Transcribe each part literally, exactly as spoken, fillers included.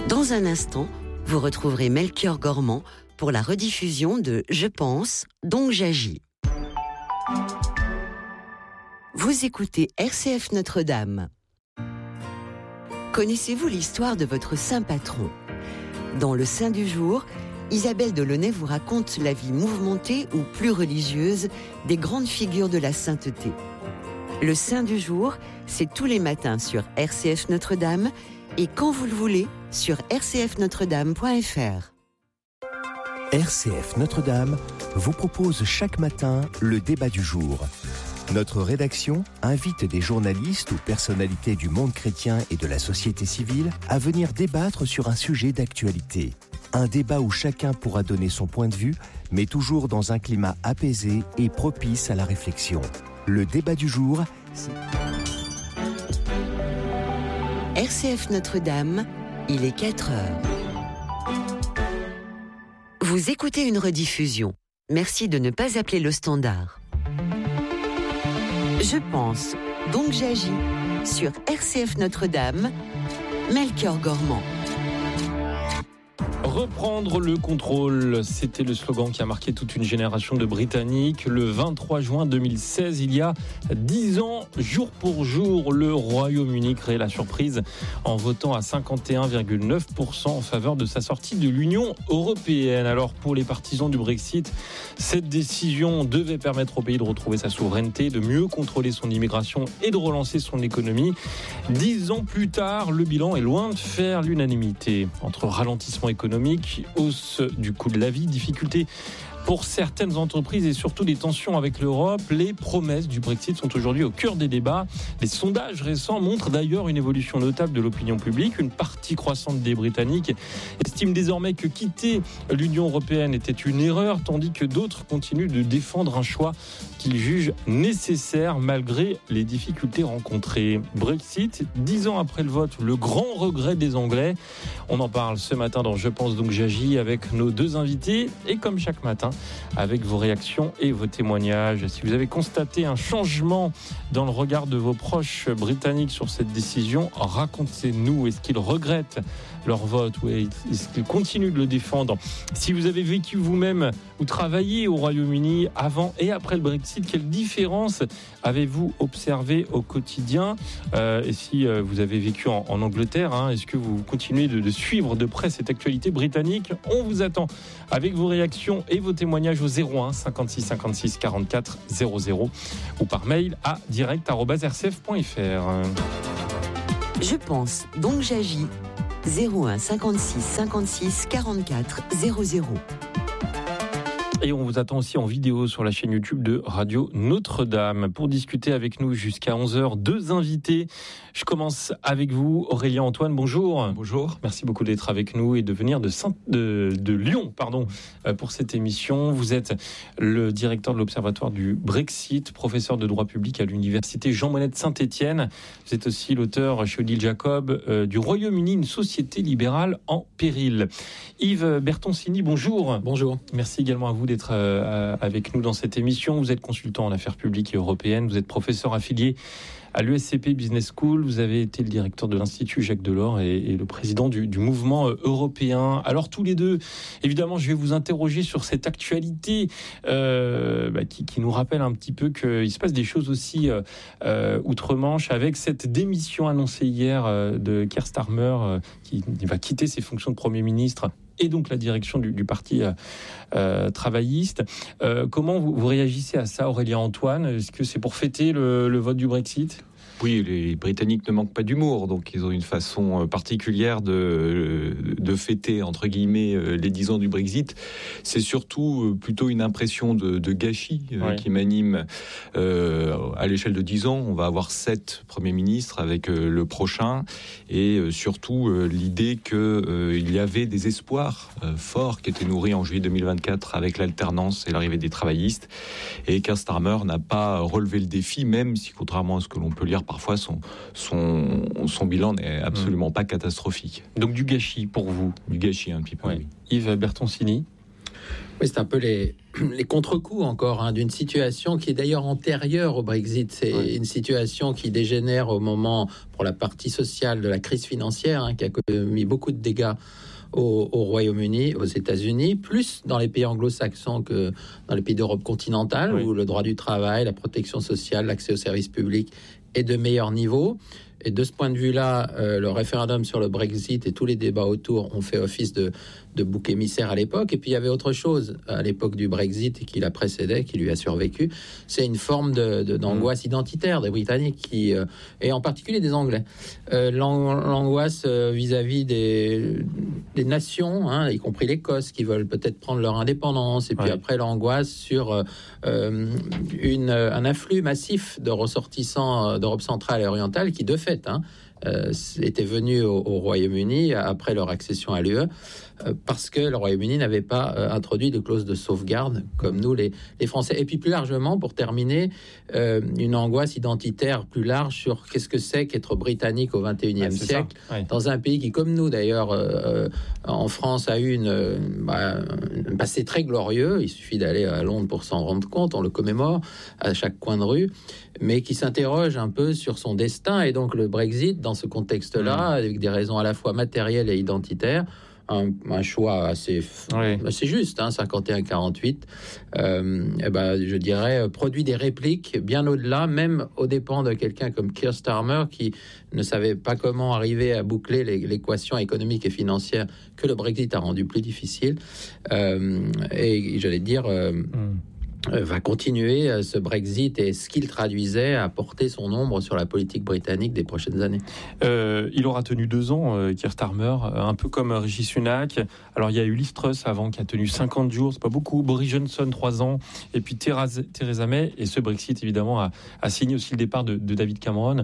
Dans un instant, vous retrouverez Melchior Gormand pour la rediffusion de Je pense, donc j'agis. Vous écoutez R C F Notre-Dame. Connaissez-vous l'histoire de votre saint patron ? Dans le Saint du jour, Isabelle Delaunay vous raconte la vie mouvementée ou plus religieuse des grandes figures de la sainteté. Le Saint du jour, c'est tous les matins sur R C F Notre-Dame et quand vous le voulez sur r c f notre dame point f r. R C F Notre-Dame vous propose chaque matin le débat du jour. Notre rédaction invite des journalistes ou personnalités du monde chrétien et de la société civile à venir débattre sur un sujet d'actualité. Un débat où chacun pourra donner son point de vue, mais toujours dans un climat apaisé et propice à la réflexion. Le débat du jour, c'est... R C F Notre-Dame, il est quatre heures. Vous écoutez une rediffusion. Merci de ne pas appeler le standard. Je pense, donc j'agis. Sur R C F Notre-Dame, Melchior Gormand. Reprendre le contrôle, c'était le slogan qui a marqué toute une génération de Britanniques. Le vingt-trois juin deux mille seize, il y a dix ans, jour pour jour, le Royaume-Uni crée la surprise en votant à cinquante et un virgule neuf pour cent en faveur de sa sortie de l'Union européenne. Alors pour les partisans du Brexit, cette décision devait permettre au pays de retrouver sa souveraineté, de mieux contrôler son immigration et de relancer son économie. Dix ans plus tard, le bilan est loin de faire l'unanimité. Entre ralentissement économique, hausse du coût de la vie, difficultés pour certaines entreprises et surtout des tensions avec l'Europe, les promesses du Brexit sont aujourd'hui au cœur des débats. Les sondages récents montrent d'ailleurs une évolution notable de l'opinion publique. Une partie croissante des Britanniques estime désormais que quitter l'Union européenne était une erreur, tandis que d'autres continuent de défendre un choix qu'ils jugent nécessaire malgré les difficultés rencontrées. Brexit, dix ans après le vote, le grand regret des Anglais. On en parle ce matin dans Je pense donc j'agis avec nos deux invités et comme chaque matin, avec vos réactions et vos témoignages. Si vous avez constaté un changement dans le regard de vos proches britanniques sur cette décision, racontez-nous. Est-ce qu'ils regrettent leur vote ou est-ce qu'ils continuent de le défendre? Si vous avez vécu vous-même ou travaillé au Royaume-Uni avant et après le Brexit, quelle différence avez-vous observé au quotidien? euh, Et si euh, vous avez vécu en, en Angleterre, hein, est-ce que vous continuez de, de suivre de près cette actualité britannique? On vous attend avec vos réactions et vos témoignages au zéro un cinquante-six cinquante-six quarante-quatre zéro zéro ou par mail à direct arobase r c f point f r. Je pense, donc j'agis. zéro un cinquante-six cinquante-six quarante-quatre zéro zéro. Et on vous attend aussi en vidéo sur la chaîne YouTube de Radio Notre-Dame. Pour discuter avec nous jusqu'à onze heures, deux invités. Je commence avec vous, Aurélien Antoine, bonjour. Bonjour. Merci beaucoup d'être avec nous et de venir de, Saint- de, de Lyon pardon, pour cette émission. Vous êtes le directeur de l'Observatoire du Brexit, professeur de droit public à l'Université Jean Monnet de Saint-Étienne. Vous êtes aussi l'auteur chez Odile Jacob euh, du Royaume-Uni, une société libérale en péril. Yves Bertoncini, bonjour. Bonjour. Merci également à vous d'être euh, avec nous dans cette émission. Vous êtes consultant en affaires publiques et européennes. Vous êtes professeur affilié à l'U S C P Business School. Vous avez été le directeur de l'Institut Jacques Delors et, et le président du, du mouvement européen. Alors tous les deux, évidemment, je vais vous interroger sur cette actualité euh, bah, qui, qui nous rappelle un petit peu qu'il se passe des choses aussi euh, euh, outre-Manche avec cette démission annoncée hier euh, de Keir Starmer euh, qui va quitter ses fonctions de Premier ministre et donc la direction du, du parti euh, euh, travailliste. Euh, comment vous, vous réagissez à ça, Aurélien Antoine? Est-ce que c'est pour fêter le, le vote du Brexit? Oui, les Britanniques ne manquent pas d'humour, donc ils ont une façon particulière de, de fêter, entre guillemets, les dix ans du Brexit. C'est surtout plutôt une impression de, de gâchis ouais. qui m'anime euh, à l'échelle de dix ans. On va avoir sept premiers ministres avec euh, le prochain, et euh, surtout euh, l'idée qu'il euh, y avait des espoirs euh, forts qui étaient nourris en juillet deux mille vingt-quatre avec l'alternance et l'arrivée des travaillistes. Et Keir Starmer n'a pas relevé le défi, même si, contrairement à ce que l'on peut lire parfois, son, son, son bilan n'est absolument pas catastrophique. Donc du gâchis pour vous? Du gâchis un petit peu, ouais. oui. Yves Bertoncini? Oui, c'est un peu les, les contre-coups encore hein, d'une situation qui est d'ailleurs antérieure au Brexit. C'est oui. une situation qui dégénère au moment, pour la partie sociale, de la crise financière, hein, qui a mis beaucoup de dégâts au, au Royaume-Uni, aux États-Unis, plus dans les pays anglo-saxons que dans les pays d'Europe continentale, oui. où le droit du travail, la protection sociale, l'accès aux services publics est de meilleur niveau. Et de ce point de vue-là, euh, le référendum sur le Brexit et tous les débats autour ont fait office de, de bouc émissaire à l'époque. Et puis, il y avait autre chose à l'époque du Brexit et qui la précédait, qui lui a survécu. C'est une forme de, de, d'angoisse identitaire des Britanniques, qui, euh, et en particulier des Anglais. Euh, l'angoisse euh, vis-à-vis des, des nations, hein, y compris l'Écosse, qui veulent peut-être prendre leur indépendance. Et puis ouais. après, l'angoisse sur euh, une, un afflux massif de ressortissants d'Europe centrale et orientale qui, de fait, Hein, euh, étaient venus au, au Royaume-Uni après leur accession à l'U E euh, parce que le Royaume-Uni n'avait pas euh, introduit de clause de sauvegarde comme nous les, les Français. Et puis plus largement, pour terminer, euh, une angoisse identitaire plus large sur qu'est-ce que c'est qu'être britannique au vingt et unième ouais, siècle ouais. dans un pays qui, comme nous d'ailleurs, euh, en France, a eu une, bah, un passé très glorieux. Il suffit d'aller à Londres pour s'en rendre compte, on le commémore à chaque coin de rue, mais qui s'interroge un peu sur son destin. Et donc le Brexit, dans ce contexte-là, mmh. avec des raisons à la fois matérielles et identitaires, un, un choix assez, oui. assez juste, hein, cinquante et un quarante-huit, euh, eh ben, je dirais, produit des répliques bien au-delà, même aux dépens de quelqu'un comme Keir Starmer, qui ne savait pas comment arriver à boucler l'équation économique et financière que le Brexit a rendu plus difficile. Euh, et j'allais dire... Euh, mmh. va continuer ce Brexit et ce qu'il traduisait à porter son ombre sur la politique britannique des prochaines années. Euh, il aura tenu deux ans, euh, Keir Starmer, un peu comme Rishi Sunak. Alors il y a eu Liz Truss avant qui a tenu cinquante jours, c'est pas beaucoup. Boris Johnson trois ans, et puis Theresa, Theresa May. Et ce Brexit évidemment a, a signé aussi le départ de, de David Cameron.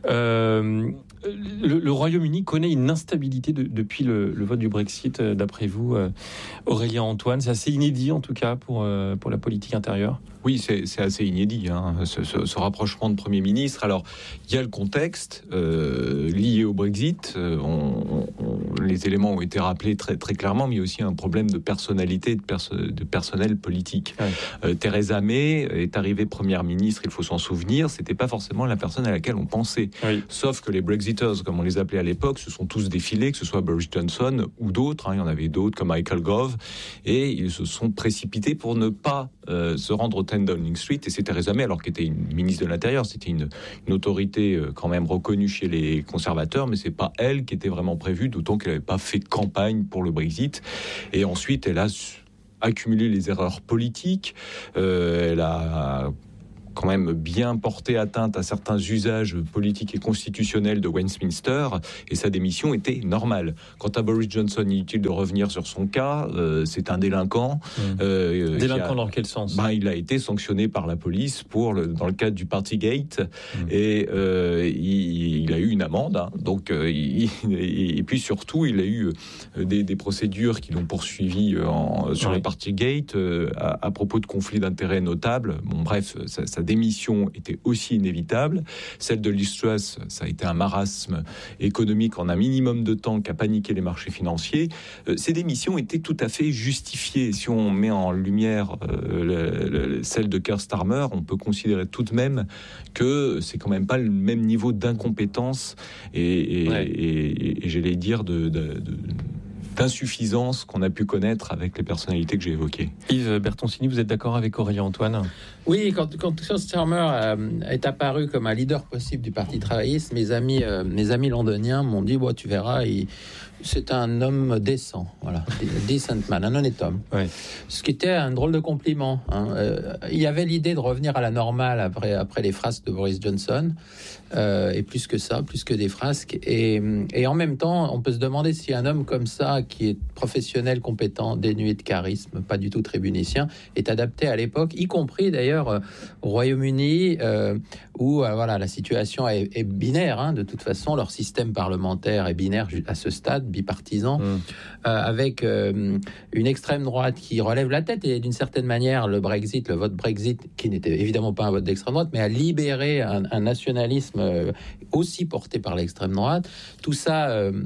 Euh, le, le Royaume-Uni connaît une instabilité de, depuis le, le vote du Brexit. D'après vous, euh, Aurélien Antoine, c'est assez inédit en tout cas pour euh, pour la politique intérieure. Oui, c'est, c'est assez inédit, hein, ce, ce, ce rapprochement de Premier ministre. Alors, il y a le contexte euh, lié au Brexit. Euh, on, on, les éléments ont été rappelés très, très clairement, mais il y a aussi un problème de personnalité, de, perso- de personnel politique. Ouais. Euh, Theresa May est arrivée Première ministre, il faut s'en souvenir. C'était pas forcément la personne à laquelle on pensait. Oui. Sauf que les Brexiters, comme on les appelait à l'époque, se sont tous défilés, que ce soit Boris Johnson ou d'autres. Hein, il y en avait d'autres, comme Michael Gove. Et ils se sont précipités pour ne pas euh, se rendre au ten Downing Street, et c'est Theresa May, alors qu'elle était une ministre de l'Intérieur, c'était une, une autorité euh, quand même reconnue chez les conservateurs, mais c'est pas elle qui était vraiment prévue, d'autant qu'elle n'avait pas fait de campagne pour le Brexit. Et ensuite, elle a accumulé les erreurs politiques, euh, elle a quand même bien porté atteinte à certains usages politiques et constitutionnels de Westminster, et sa démission était normale. Quant à Boris Johnson, inutile de revenir sur son cas, euh, c'est un délinquant. Mmh. Euh, délinquant a, dans quel sens ? Ben, il a été sanctionné par la police pour le, dans le cadre du Partygate, mmh. et euh, il, il a eu une amende. Hein, donc, euh, il, et, et puis surtout, il a eu des, des procédures qui l'ont poursuivi en, sur oui. le Partygate euh, à, à propos de conflits d'intérêts notables. Bon, bref, ça, ça démission était aussi inévitable. Celle de Liz Truss, ça a été un marasme économique en un minimum de temps qui a paniqué les marchés financiers. Euh, ces démissions étaient tout à fait justifiées. Si on met en lumière euh, le, le, celle de Keir Starmer, on peut considérer tout de même que c'est quand même pas le même niveau d'incompétence et, et, ouais. et, et, et j'allais dire de, de, de d'insuffisance qu'on a pu connaître avec les personnalités que j'ai évoquées. Yves Bertoncini, vous êtes d'accord avec Aurélien Antoine ? Oui, quand, quand Keir Starmer euh, est apparu comme un leader possible du Parti travailliste, mes amis, euh, mes amis londoniens m'ont dit bon, tu verras, il, c'est un homme décent, voilà, decent man, un honnête homme. Ouais. Ce qui était un drôle de compliment. Hein. Euh, il y avait l'idée de revenir à la normale après, après les frasques de Boris Johnson, euh, et plus que ça, plus que des frasques. Et, et en même temps, on peut se demander si un homme comme ça, qui est professionnel, compétent, dénué de charisme, pas du tout tribunicien, est adapté à l'époque, y compris d'ailleurs euh, au Royaume-Uni, euh, où euh, voilà, la situation est, est binaire. Hein, de toute façon, leur système parlementaire est binaire à ce stade, bipartisan, mmh. euh, avec euh, une extrême droite qui relève la tête, et d'une certaine manière, le Brexit, le vote Brexit, qui n'était évidemment pas un vote d'extrême droite, mais a libéré un, un nationalisme euh, aussi porté par l'extrême droite. Tout ça... Euh,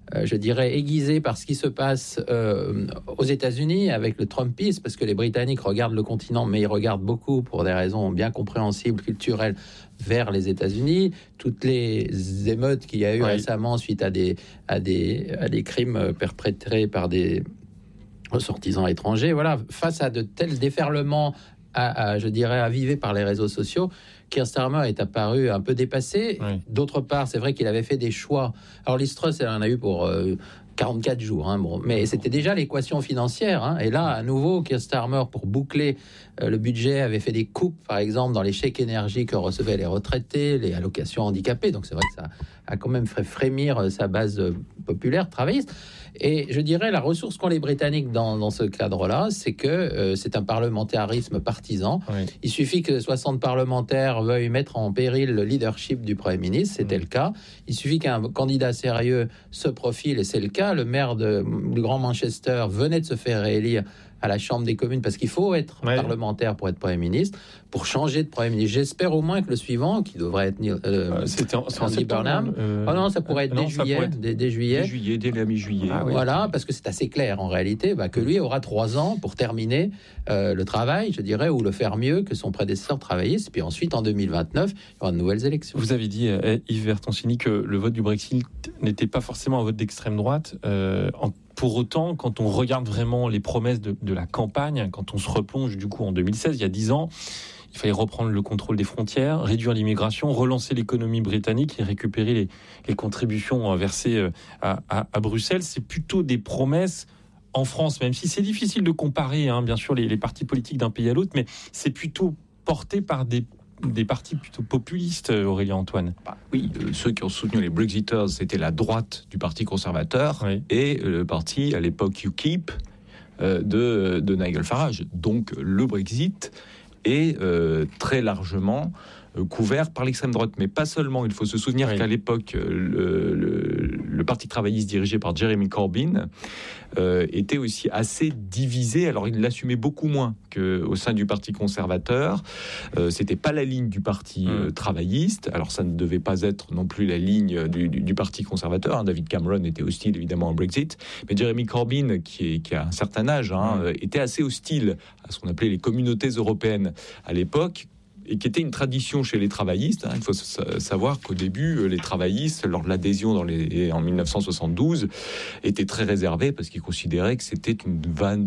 euh, je dirais, aiguisé par ce qui se passe euh, aux États-Unis avec le Trumpisme, parce que les Britanniques regardent le continent, mais ils regardent beaucoup pour des raisons bien compréhensibles, culturelles, vers les États-Unis. Toutes les émeutes qu'il y a eu oui. récemment suite à des, à des, à des crimes perpétrés par des ressortissants étrangers, voilà, face à de tels déferlements, à, à, je dirais, avivés par les réseaux sociaux, Keir Starmer est apparu un peu dépassé. Oui. D'autre part, c'est vrai qu'il avait fait des choix. Alors, Liz Truss, elle en a eu pour euh, quarante-quatre jours, hein, bon, mais c'était déjà l'équation financière. Hein, et là, à nouveau, Keir Starmer, pour boucler euh, le budget, avait fait des coupes, par exemple, dans les chèques énergie que recevaient les retraités, les allocations handicapées. Donc, c'est vrai que ça a quand même fait frémir sa base populaire travailliste. Et je dirais, la ressource qu'ont les Britanniques dans, dans ce cadre-là, c'est que euh, c'est un parlementarisme partisan. Oui. Il suffit que soixante parlementaires veuillent mettre en péril le leadership du Premier ministre, c'était mmh. le cas. Il suffit qu'un candidat sérieux se profile, et c'est le cas. Le maire de, du Grand Manchester venait de se faire réélire à la Chambre des communes, parce qu'il faut être ouais. parlementaire pour être Premier ministre, pour changer de Premier ministre. J'espère au moins que le suivant, qui devrait être euh, euh, c'était en, en Andy Burnham, euh, oh non, ça pourrait être, euh, dès, non, juillet, pourrait être dès, dès juillet, dès juillet, dès la mi-juillet. Ah, oui. Voilà, parce que c'est assez clair en réalité, bah, que lui aura trois ans pour terminer euh, le travail, je dirais, ou le faire mieux que son prédécesseur travailliste. Puis ensuite, en deux mille vingt-neuf, il y aura de nouvelles élections. Vous avez dit, euh, Yves Bertoncini, que le vote du Brexit n'était pas forcément un vote d'extrême droite. Euh, en Pour autant, quand on regarde vraiment les promesses de, de la campagne, quand on se replonge du coup en deux mille seize, il y a dix ans, il fallait reprendre le contrôle des frontières, réduire l'immigration, relancer l'économie britannique et récupérer les, les contributions versées à, à, à Bruxelles. C'est plutôt des promesses en France, même si c'est difficile de comparer, hein, bien sûr, les, les partis politiques d'un pays à l'autre, mais c'est plutôt porté par des des partis plutôt populistes, Aurélien Antoine. Bah, oui, euh, ceux qui ont soutenu les Brexiters, c'était la droite du Parti conservateur oui. et le parti, à l'époque, UKIP, euh, de, de Nigel Farage. Donc, le Brexit est euh, très largement euh, couvert par l'extrême droite. Mais pas seulement, il faut se souvenir oui. qu'à l'époque, le, le, le Parti travailliste dirigé par Jeremy Corbyn euh, était aussi assez divisé. Alors, il l'assumait beaucoup moins qu'au sein du Parti conservateur. Euh, c'était pas la ligne du Parti euh, mmh. travailliste. Alors, ça ne devait pas être non plus la ligne du, du, du Parti conservateur. Hein. David Cameron était hostile, évidemment, au Brexit. Mais Jeremy Corbyn, qui, est, qui a un certain âge, hein, mmh. était assez hostile à ce qu'on appelait les communautés européennes à l'époque, et qui était une tradition chez les travaillistes. Hein. Il faut savoir qu'au début, les travaillistes, lors de l'adhésion dans les, en dix-neuf cent soixante-douze, étaient très réservés parce qu'ils considéraient que c'était une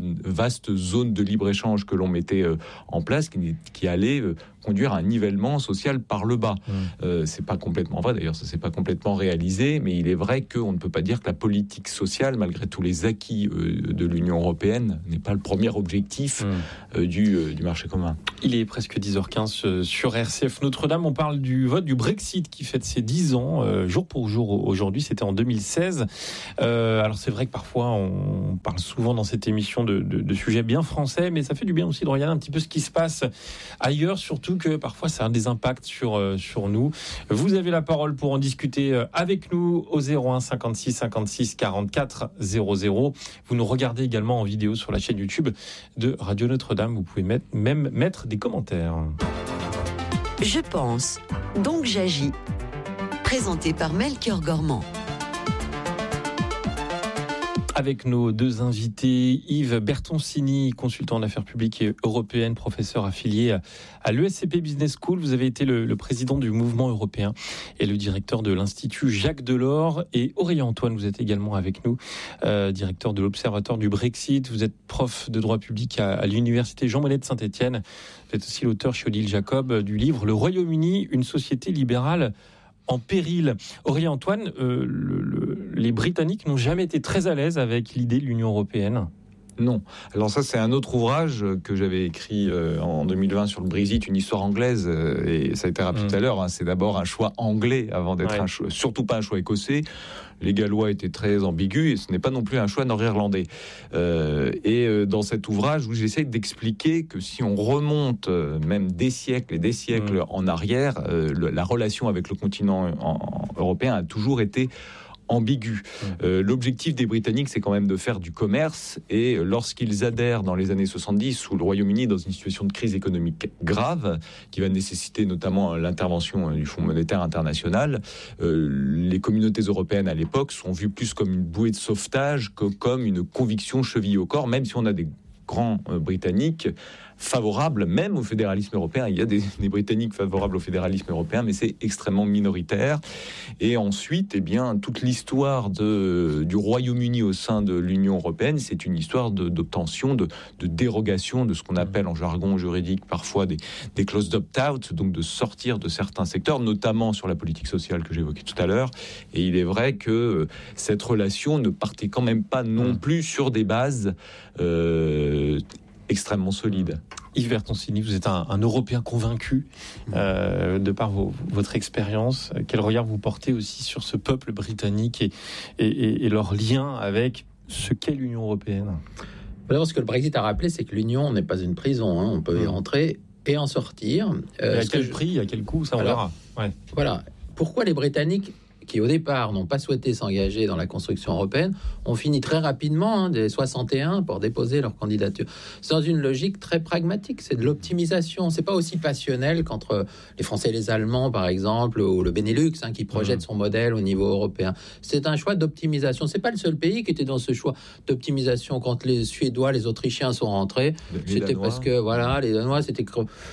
vaste zone de libre-échange que l'on mettait en place, qui, qui allait conduire à un nivellement social par le bas. Mmh. Euh, c'est pas complètement vrai, d'ailleurs, ça s'est pas complètement réalisé, mais il est vrai qu'on ne peut pas dire que la politique sociale, malgré tous les acquis euh, de l'Union européenne, n'est pas le premier objectif mmh. euh, du, euh, du marché commun. Il est presque dix heures quinze euh, sur R C F Notre-Dame. On parle du vote du Brexit qui fête ses dix ans, euh, jour pour jour aujourd'hui. C'était en deux mille seize. Euh, alors c'est vrai que parfois on parle souvent dans cette émission de, de, de sujets bien français, mais ça fait du bien aussi de regarder un petit peu ce qui se passe ailleurs, surtout que parfois ça a des impacts sur, euh, sur nous. Vous avez la parole pour en discuter euh, avec nous au zéro un cinquante-six cinquante-six quarante-quatre zéro zéro. Vous nous regardez également en vidéo sur la chaîne YouTube de Radio Notre-Dame. Vous pouvez mettre, même mettre des commentaires. Je pense, donc j'agis. Présenté par Melchior Gormand. Avec nos deux invités, Yves Bertoncini, consultant en affaires publiques et européennes, professeur affilié à l'E S C P Business School. Vous avez été le, le président du mouvement européen et le directeur de l'Institut Jacques Delors. Et Aurélien Antoine, vous êtes également avec nous, euh, directeur de l'Observatoire du Brexit. Vous êtes prof de droit public à, à l'Université Jean Monnet de Saint-Étienne. Vous êtes aussi l'auteur chez Odile Jacob du livre « Le Royaume-Uni, une société libérale en péril ». Aurélien Antoine, euh, le, le, les Britanniques n'ont jamais été très à l'aise avec l'idée de l'Union européenne. Non. Alors ça, c'est un autre ouvrage que j'avais écrit euh, en deux mille vingt sur le Brexit, une histoire anglaise, euh, et ça a été rappelé mmh. tout à l'heure, hein, c'est d'abord un choix anglais avant d'être ouais. un choix, surtout pas un choix écossais. Les Gallois étaient très ambigus et ce n'est pas non plus un choix nord-irlandais. Euh, et euh, dans cet ouvrage, où j'essaie d'expliquer que si on remonte euh, même des siècles et des siècles mmh. en arrière, euh, le, la relation avec le continent en, en, européen a toujours été ambigu. Euh, l'objectif des Britanniques, c'est quand même de faire du commerce, et lorsqu'ils adhèrent dans les années soixante-dix, où le Royaume-Uni est dans une situation de crise économique grave, qui va nécessiter notamment l'intervention du Fonds monétaire international, euh, les communautés européennes à l'époque sont vues plus comme une bouée de sauvetage que comme une conviction chevillée au corps, même si on a des grands euh, Britanniques favorables même au fédéralisme européen. Il y a des, des Britanniques favorables au fédéralisme européen, mais c'est extrêmement minoritaire. Et ensuite, eh bien, toute l'histoire de, du Royaume-Uni au sein de l'Union européenne, c'est une histoire de, d'obtention, de, de dérogation de ce qu'on appelle en jargon juridique parfois des, des clauses d'opt-out, donc de sortir de certains secteurs, notamment sur la politique sociale que j'évoquais tout à l'heure. Et il est vrai que cette relation ne partait quand même pas non plus sur des bases euh, extrêmement solide. Yves Bertoncini, vous êtes un, un Européen convaincu euh, de par vos, votre expérience. Quel regard vous portez aussi sur ce peuple britannique et, et, et leur lien avec ce qu'est l'Union européenne? D'abord, ce que le Brexit a rappelé, c'est que l'Union n'est pas une prison. Hein. On peut y entrer et en sortir. Euh, à quel je... prix, à quel coût, ça on Alors, verra. Ouais. Voilà. Pourquoi les Britanniques, qui au départ n'ont pas souhaité s'engager dans la construction européenne, ont fini très rapidement, hein, dès soixante et un, pour déposer leur candidature. C'est dans une logique très pragmatique, c'est de l'optimisation. C'est pas aussi passionnel qu'entre les Français et les Allemands, par exemple, ou le Benelux, hein, qui projette mmh. son modèle au niveau européen. C'est un choix d'optimisation. C'est pas le seul pays qui était dans ce choix d'optimisation. Quand les Suédois, les Autrichiens sont rentrés, les c'était Danois. Parce que, voilà, les Danois, c'était...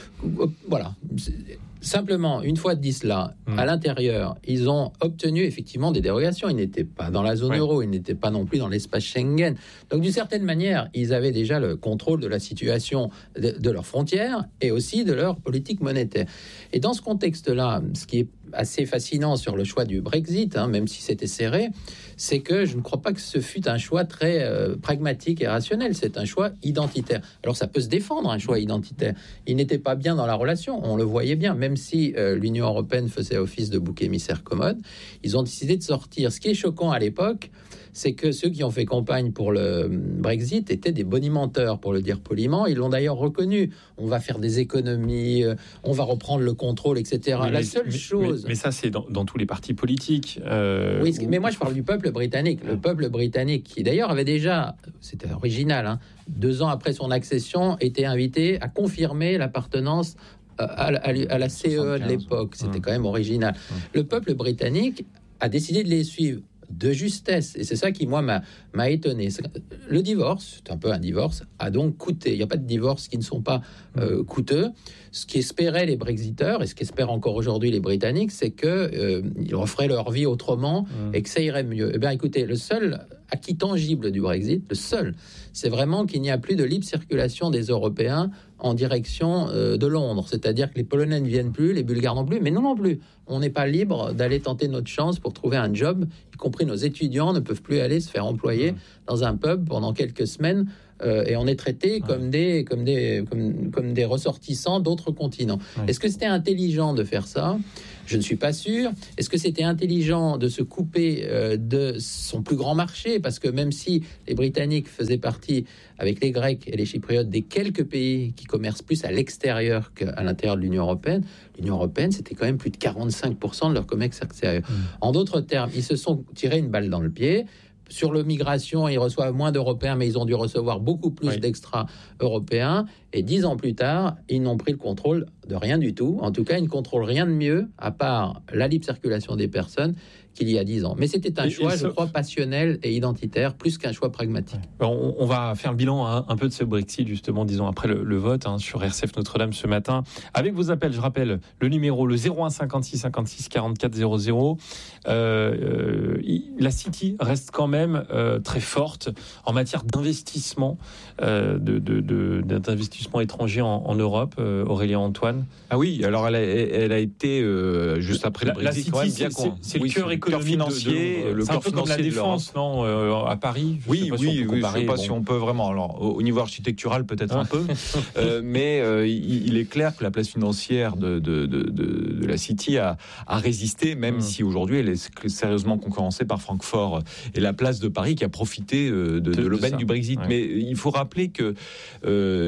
Voilà. Simplement, une fois dit cela, mmh. à l'intérieur, ils ont obtenu effectivement des dérogations. Ils n'étaient pas dans la zone ouais. euro, ils n'étaient pas non plus dans l'espace Schengen. Donc, d'une certaine manière, ils avaient déjà le contrôle de la situation de, de leurs frontières et aussi de leur politique monétaire. Et dans ce contexte-là, ce qui est assez fascinant sur le choix du Brexit, hein, même si c'était serré, c'est que je ne crois pas que ce fût un choix très euh, pragmatique et rationnel. C'est un choix identitaire. Alors, ça peut se défendre, un choix identitaire. Il n'était pas bien dans la relation, on le voyait bien, même si euh, l'Union européenne faisait office de bouc émissaire commode, ils ont décidé de sortir. Ce qui est choquant à l'époque, c'est que ceux qui ont fait campagne pour le Brexit étaient des bonimenteurs, pour le dire poliment. Ils l'ont d'ailleurs reconnu. On va faire des économies, euh, on va reprendre le contrôle, et cetera. Mais, la mais, seule mais, chose... Mais, mais ça, c'est dans, dans tous les partis politiques. Euh, oui, où... mais moi, je parle du peuple britannique. Le peuple britannique, qui d'ailleurs avait déjà... C'était original, hein, deux ans après son accession, était invité à confirmer l'appartenance à la, à la C E E de l'époque. C'était mmh. quand même original. Mmh. Le peuple britannique a décidé de les suivre de justesse. Et c'est ça qui, moi, m'a, m'a étonné. Le divorce, c'est un peu un divorce, a donc coûté. Il n'y a pas de divorce qui ne sont pas euh, coûteux. Ce qu'espéraient les Brexiteurs, et ce qu'espèrent encore aujourd'hui les Britanniques, c'est qu'ils euh, referaient leur vie autrement mmh. et que ça irait mieux. Eh bien, écoutez, le seul acquis tangible du Brexit, le seul, c'est vraiment qu'il n'y a plus de libre circulation des Européens en direction euh, de Londres. C'est-à-dire que les Polonais ne viennent plus, les Bulgares non plus, mais nous non plus. On n'est pas libre d'aller tenter notre chance pour trouver un job, y compris nos étudiants ne peuvent plus aller se faire employer mmh. dans un pub pendant quelques semaines. Euh, et on est traités ouais. comme des comme des comme, comme des ressortissants d'autres continents. Ouais. Est-ce que c'était intelligent de faire ça ? Je ne suis pas sûr. Est-ce que c'était intelligent de se couper euh, de son plus grand marché ? Parce que même si les Britanniques faisaient partie, avec les Grecs et les Chypriotes, des quelques pays qui commercent plus à l'extérieur qu'à l'intérieur de l'Union européenne, l'Union européenne, c'était quand même plus de quarante-cinq pour cent de leur commerce extérieur. Mmh. En d'autres termes, ils se sont tirés une balle dans le pied. Sur le migration, ils reçoivent moins d'Européens, mais ils ont dû recevoir beaucoup plus oui. d'extra-Européens. Et dix ans plus tard, ils n'ont pris le contrôle de rien du tout. En tout cas, ils ne contrôlent rien de mieux, à part la libre circulation des personnes, qu'il y a dix ans. Mais c'était un et, choix, et ce... je crois, passionnel et identitaire, plus qu'un choix pragmatique. Ouais. On, on va faire le bilan hein, un peu de ce Brexit, justement, disons, après le, le vote hein, sur R C F Notre-Dame ce matin. Avec vos appels, je rappelle, le numéro, le zéro un cinquante-six cinquante-six quarante-quatre zéro zéro. Euh, euh, la City reste quand même euh, très forte en matière d'investissement, euh, de, de, de, d'investissement étranger en, en Europe, euh, Aurélien Antoine. Ah oui, alors elle a, elle a été, euh, juste après le Brexit, la, la City, c'est, c'est, c'est oui, le cœur économique financier, de, de, le c'est un peu comme la défense, non, euh, à Paris. Je oui, sais pas oui, si on peut oui. comparer, Je ne sais pas bon. si on peut vraiment. Alors, au, au niveau architectural, peut-être un peu, euh, mais euh, il, il est clair que la place financière de, de, de, de, de la City a, a résisté, même mmh. si aujourd'hui elle est sérieusement concurrencée par Francfort et la place de Paris qui a profité euh, de, de, de l'aubaine du Brexit. Ouais. Mais il faut rappeler que euh,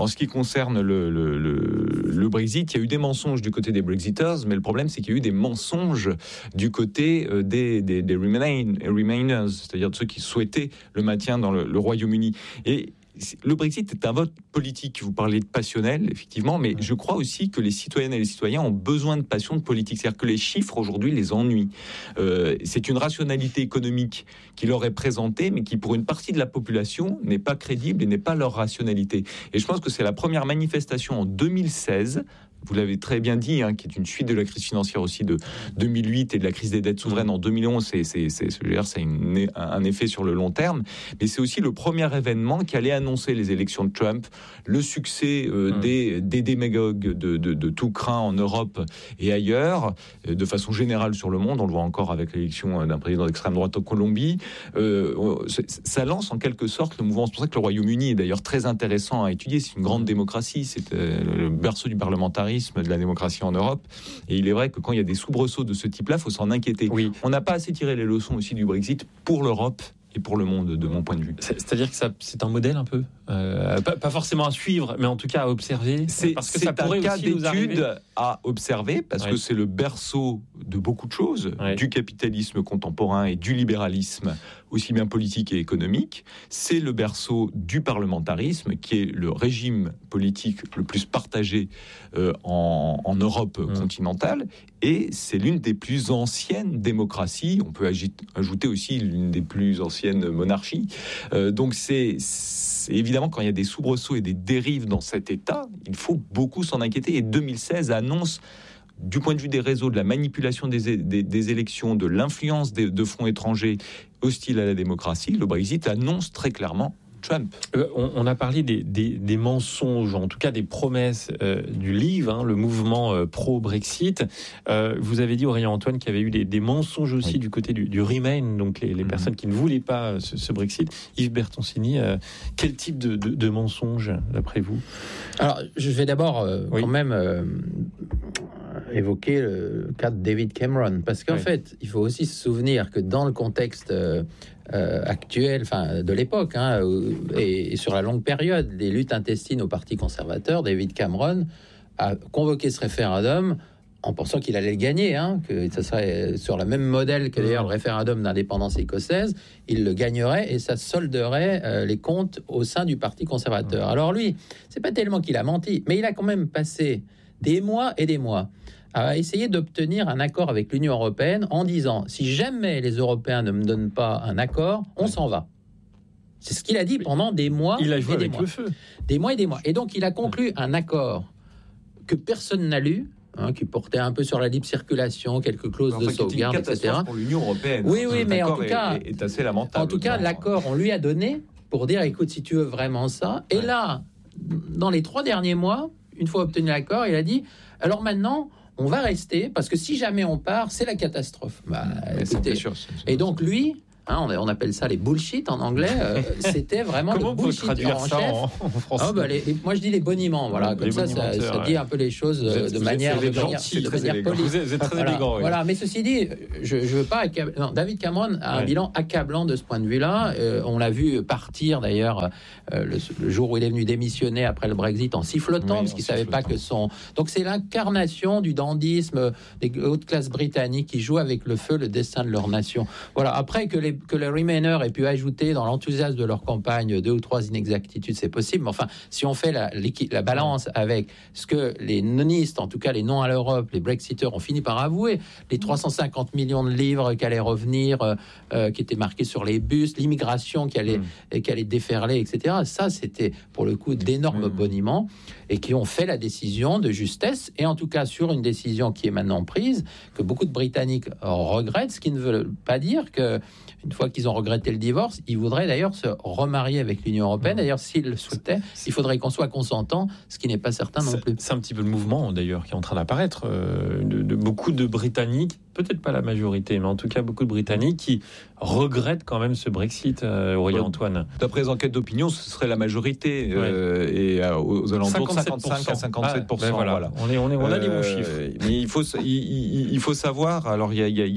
en ce qui concerne le, le, le, le Brexit, il y a eu des mensonges du côté des Brexiters, mais le problème, c'est qu'il y a eu des mensonges du côté des, des, des remain, Remainers, c'est-à-dire de ceux qui souhaitaient le maintien dans le, le Royaume-Uni. Et le Brexit est un vote politique. Vous parlez de passionnel, effectivement, mais je crois aussi que les citoyennes et les citoyens ont besoin de passion, de politique. C'est-à-dire que les chiffres, aujourd'hui, les ennuient. Euh, c'est une rationalité économique qui leur est présentée, mais qui, pour une partie de la population, n'est pas crédible et n'est pas leur rationalité. Et je pense que c'est la première manifestation en deux mille seize, vous l'avez très bien dit, hein, qui est une suite de la crise financière aussi de deux mille huit et de la crise des dettes souveraines en deux mille onze. C'est, c'est, c'est, c'est, c'est une, un effet sur le long terme, mais c'est aussi le premier événement qui allait annoncer les élections de Trump, le succès euh, mmh. des, des démagogues de, de, de tout crin en Europe et ailleurs, de façon générale sur le monde. On le voit encore avec l'élection d'un président d'extrême droite en Colombie. Euh, ça lance en quelque sorte le mouvement. C'est pour ça que le Royaume-Uni est d'ailleurs très intéressant à étudier. C'est une grande démocratie, c'est euh, le berceau du parlementarisme, de la démocratie en Europe. Et il est vrai que quand il y a des soubresauts de ce type-là, il faut s'en inquiéter. Oui. On n'a pas assez tiré les leçons aussi du Brexit pour l'Europe et pour le monde, de mon point de vue. C'est-à-dire que ça, c'est un modèle un peu euh, pas, pas forcément à suivre, mais en tout cas à observer. C'est, parce que c'est ça pourrait un cas aussi nous arriver. d'étude à observer, parce ouais. que c'est le berceau de beaucoup de choses, ouais. du capitalisme contemporain et du libéralisme, aussi bien politique et économique. C'est le berceau du parlementarisme, qui est le régime politique le plus partagé euh, en, en Europe mmh. continentale. Et c'est l'une des plus anciennes démocraties. On peut ajouter aussi l'une des plus anciennes monarchies. Euh, donc c'est, c'est évidemment, quand il y a des soubresauts et des dérives dans cet État, il faut beaucoup s'en inquiéter. Et deux mille seize annonce, du point de vue des réseaux, de la manipulation des, des, des élections, de l'influence des, de fonds étrangers hostiles à la démocratie, le Brexit annonce très clairement Trump. Euh, on, on a parlé des, des, des mensonges, en tout cas des promesses euh, du Leave, hein, le mouvement euh, pro-Brexit. Euh, vous avez dit, Aurélien Antoine, qu'il y avait eu des, des mensonges aussi oui. du côté du, du Remain, donc les, les mmh. personnes qui ne voulaient pas ce, ce Brexit. Yves Bertoncini, euh, quel type de, de, de mensonges, d'après vous ? Alors, je vais d'abord euh, oui. quand même euh, évoquer le cas de David Cameron, parce qu'en oui. fait, il faut aussi se souvenir que dans le contexte euh, Euh, actuelle, enfin de l'époque, hein, et, et sur la longue période, des luttes intestines au Parti conservateur, David Cameron a convoqué ce référendum en pensant qu'il allait le gagner, hein, que ça serait sur le même modèle que d'ailleurs le référendum d'indépendance écossaise, il le gagnerait et ça solderait euh, les comptes au sein du Parti conservateur. Alors lui, c'est pas tellement qu'il a menti, mais il a quand même passé des mois et des mois à essayer d'obtenir un accord avec l'Union européenne en disant, si jamais les Européens ne me donnent pas un accord, on s'en va. C'est ce qu'il a dit pendant des mois. Il a joué et des avec mois. le feu. Des mois et des mois. Et donc, il a conclu un accord que personne n'a lu, hein, qui portait un peu sur la libre circulation, quelques clauses enfin, de sauvegarde, et cetera. Pour l'Union européenne. Oui, oui, mais en tout cas, est, est assez lamentable. En tout cas, l'accord, on lui a donné pour dire, écoute, si tu veux vraiment ça. Et ouais. là, dans les trois derniers mois, une fois obtenu l'accord, il a dit, alors maintenant, on va rester, parce que si jamais on part, c'est la catastrophe. Bah, écoutez, sûr, c'est, c'est, et donc lui, hein, on, on appelle ça les bullshit en anglais, euh, c'était vraiment Comment le bullshit traduire en ça chef. En, en français ah, bah, les, les, moi je dis les boniments, voilà, comme ça, ça, ça dit un peu les choses euh, de manière, de manière, de manière polie. Vous êtes, vous êtes très voilà, élégant. Oui. Voilà, mais ceci dit, je ne veux pas accabler. Non, David Cameron a ouais. un bilan accablant de ce point de vue-là. Euh, on l'a vu partir d'ailleurs euh, le, le jour où il est venu démissionner après le Brexit en sifflotant, oui, parce qu'il ne savait pas que son. Donc c'est l'incarnation du dandysme des hautes classes britanniques qui jouent avec le feu le destin de leur nation. Voilà. Après que les que les Remainers aient pu ajouter dans l'enthousiasme de leur campagne deux ou trois inexactitudes, c'est possible. Mais enfin, si on fait la, la balance avec ce que les nonistes, en tout cas les non à l'Europe, les Brexiteurs ont fini par avouer, les trois cent cinquante millions de livres qui allaient revenir, euh, euh, qui étaient marqués sur les bus, l'immigration qui allait, mmh. qui allait déferler, et cetera. Ça, c'était pour le coup d'énormes mmh. boniments et qui ont fait la décision de justesse, et en tout cas sur une décision qui est maintenant prise, que beaucoup de Britanniques regrettent, ce qui ne veut pas dire que une fois qu'ils ont regretté le divorce, ils voudraient d'ailleurs se remarier avec l'Union européenne. D'ailleurs, s'ils le souhaitaient, il faudrait qu'on soit consentant, ce qui n'est pas certain non plus. C'est, c'est un petit peu le mouvement, d'ailleurs, qui est en train d'apparaître, euh, de, de beaucoup de Britanniques, peut-être pas la majorité, mais en tout cas beaucoup de Britanniques qui regrettent quand même ce Brexit, euh, Aurélien Antoine. D'après les enquêtes d'opinion, ce serait la majorité, ouais. euh, et euh, aux alentours de cinquante-cinq à cinquante-sept pour cent. Ah, ben voilà. Voilà. On, est, on, est, on a euh, des bons chiffres. Mais il faut, il, il faut savoir, alors il y a, il y a, il y a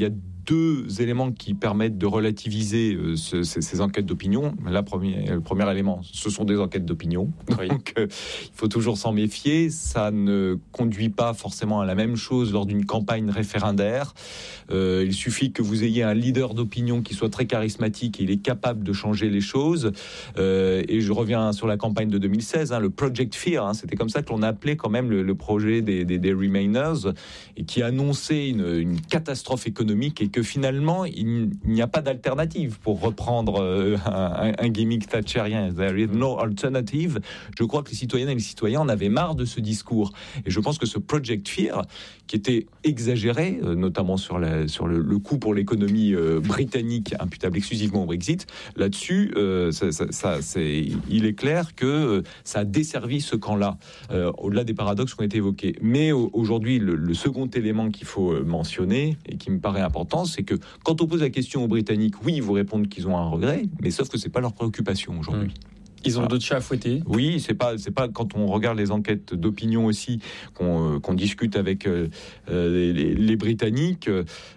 deux éléments qui permettent de relativiser euh, ce, ces, ces enquêtes d'opinion. La première, le premier élément, ce sont des enquêtes d'opinion. Oui. Donc, euh, il faut toujours s'en méfier. Ça ne conduit pas forcément à la même chose lors d'une campagne référendaire. Euh, il suffit que vous ayez un leader d'opinion qui soit très charismatique et il est capable de changer les choses. Euh, et je reviens sur la campagne de deux mille seize, hein, le Project Fear, hein, c'était comme ça que l'on appelait quand même le, le projet des, des, des Remainers, et qui annonçait une, une catastrophe économique et que finalement il, il n'y a pas d'alternative, pour reprendre euh, un, un gimmick thatcherien. There is no alternative. Je crois que les citoyennes et les citoyens en avaient marre de ce discours. Et je pense que ce Project Fear, qui était exagéré, euh, notamment sur, la, sur le, le coût pour l'économie euh, britannique, imputable exclusivement au Brexit, là-dessus, euh, ça, ça, ça, c'est, il est clair que euh, ça a desservi ce camp-là, euh, au-delà des paradoxes qui ont été évoqués. Mais au, aujourd'hui, le, le second élément qu'il faut mentionner, et qui me paraît important, c'est que quand on pose la question aux Britanniques, oui, ils vous répondent qu'ils ont un regret, mais sauf que c'est pas leur préoccupation aujourd'hui. Mmh. Ils ont voilà. d'autres chats à fouetter. Oui, c'est pas, c'est pas quand on regarde les enquêtes d'opinion aussi, qu'on, euh, qu'on discute avec euh, les, les Britanniques,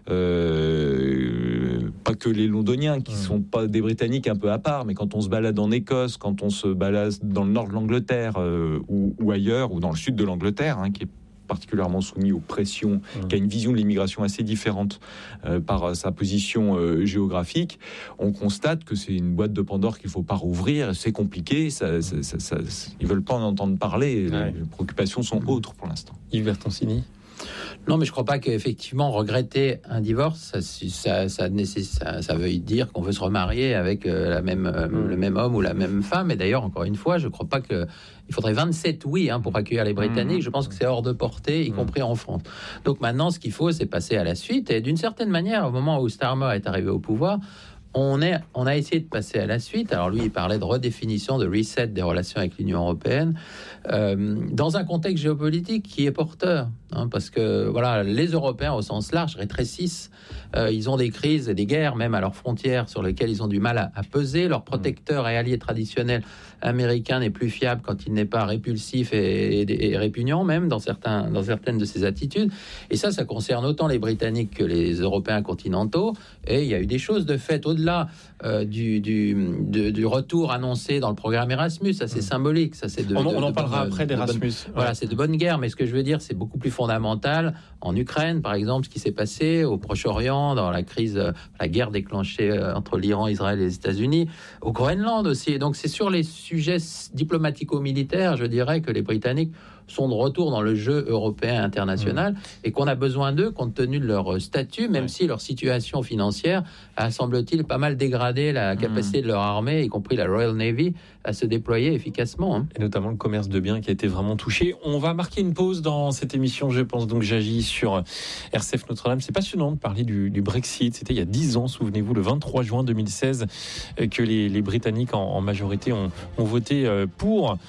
euh, pas que les Londoniens qui mmh. sont pas des Britanniques un peu à part, mais quand on se balade en Écosse, quand on se balade dans le nord de l'Angleterre euh, ou, ou ailleurs, ou dans le sud de l'Angleterre, hein, qui est particulièrement soumis aux pressions, mmh. qui a une vision de l'immigration assez différente euh, par sa position euh, géographique, on constate que c'est une boîte de Pandore qu'il ne faut pas rouvrir, c'est compliqué, ça, ça, ça, ça, ils ne veulent pas en entendre parler, ouais. les préoccupations sont mmh. autres pour l'instant. Yves Bertoncini. Non, mais je ne crois pas qu'effectivement, regretter un divorce, ça, ça, ça, ça, ça veuille dire qu'on veut se remarier avec euh, la même, euh, mmh. le même homme ou la même femme. Et d'ailleurs, encore une fois, je ne crois pas que... Il faudrait vingt-sept oui hein, pour accueillir les Britanniques. Mmh. Je pense que c'est hors de portée, y mmh. compris en France. Donc maintenant, ce qu'il faut, c'est passer à la suite. Et d'une certaine manière, au moment où Starmer est arrivé au pouvoir, On, est, on a essayé de passer à la suite. Alors lui, il parlait de redéfinition, de reset des relations avec l'Union européenne, euh, dans un contexte géopolitique qui est porteur, hein, parce que voilà, les Européens au sens large rétrécissent. Euh, ils ont des crises et des guerres, même à leurs frontières, sur lesquelles ils ont du mal à, à peser. Leur protecteur et allié traditionnel américain n'est plus fiable quand il n'est pas répulsif et, et, et répugnant, même dans, certains, dans certaines de ses attitudes. Et ça, ça concerne autant les Britanniques que les Européens continentaux. Et il y a eu des choses de fait au-delà euh, du, du, de, du retour annoncé dans le programme Erasmus. Ça, c'est mmh. symbolique. Ça, c'est de, on, de, on en de parlera bonne, après d'Erasmus. De bonne, voilà, c'est de bonne guerre. Mais ce que je veux dire, c'est beaucoup plus fondamental. En Ukraine, par exemple, ce qui s'est passé au Proche-Orient, dans la crise, la guerre déclenchée entre l'Iran, Israël et les États-Unis, au Groenland aussi. Et donc, c'est sur les sujets diplomatico-militaires, je dirais, que les Britanniques sont de retour dans le jeu européen international mmh. et qu'on a besoin d'eux compte tenu de leur statut, même ouais. si leur situation financière a, semble-t-il, pas mal dégradé la capacité mmh. de leur armée, y compris la Royal Navy, à se déployer efficacement. Hein. Et notamment le commerce de biens qui a été vraiment touché. On va marquer une pause dans cette émission, je pense, donc j'agis sur R C F Notre-Dame. C'est passionnant de parler du, du Brexit. C'était il y a dix ans, souvenez-vous, le vingt-trois juin deux mille seize, que les, les Britanniques en, en majorité ont, ont voté pour,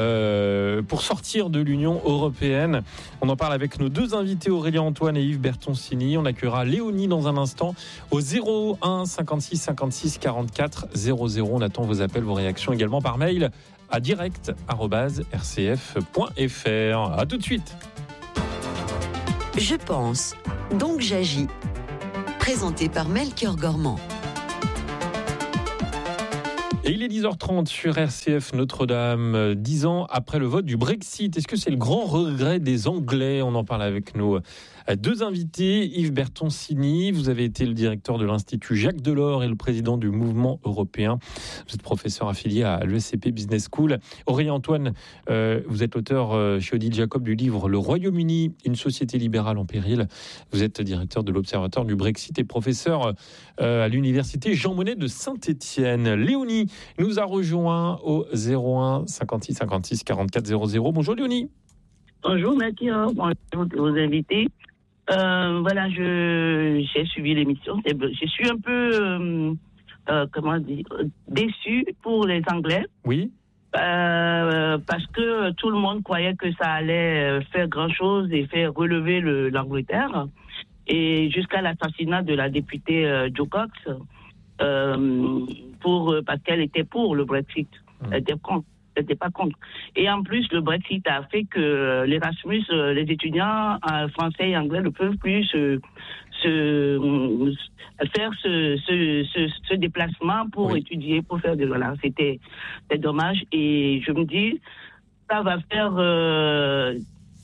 euh, pour sortir de l'Union européenne. On en parle avec nos deux invités, Aurélien Antoine et Yves Bertoncini. On accueillera Léonie dans un instant au zéro un cinquante-six cinquante-six quarante-quatre zéro zéro. On attend vos appels, vos réactions également par mail à direct arobase r c f point f r. À tout de suite. Je pense, donc j'agis. Présenté par Melchior Gormand. Et il est dix heures trente sur R C F Notre-Dame, dix ans après le vote du Brexit. Est-ce que c'est le grand regret des Anglais ? On en parle avec nos deux invités. Yves Bertoncini, vous avez été le directeur de l'Institut Jacques Delors et le président du Mouvement européen. Vous êtes professeur affilié à l'E S C P Business School. Aurélien Antoine, euh, vous êtes l'auteur euh, chez Odile Jacob du livre « Le Royaume-Uni, une société libérale en péril ». Vous êtes directeur de l'Observatoire du Brexit et professeur euh, à l'Université Jean Monnet de Saint-Étienne. Léonie nous a rejoint au zéro un cinquante-six cinquante-six quarante-quatre zéro zéro. Bonjour Léonie. Bonjour Mathieu, bonjour aux invités. Euh, voilà, je j'ai suivi l'émission. Je suis un peu, euh, euh, comment dire, déçu pour les Anglais. Oui. Euh, parce que tout le monde croyait que ça allait faire grand-chose et faire relever le, l'Angleterre. Et jusqu'à l'assassinat de la députée euh, Jo Cox, euh, pour parce qu'elle était pour le Brexit. Mmh. Elle était contre. n'étaient pas contre. Et en plus, le Brexit a fait que l'Erasmus, les étudiants français et anglais ne peuvent plus se, se faire ce, ce, ce, ce déplacement pour oui. étudier, pour faire des voilà, c'était, c'était dommage. Et je me dis, ça va faire euh,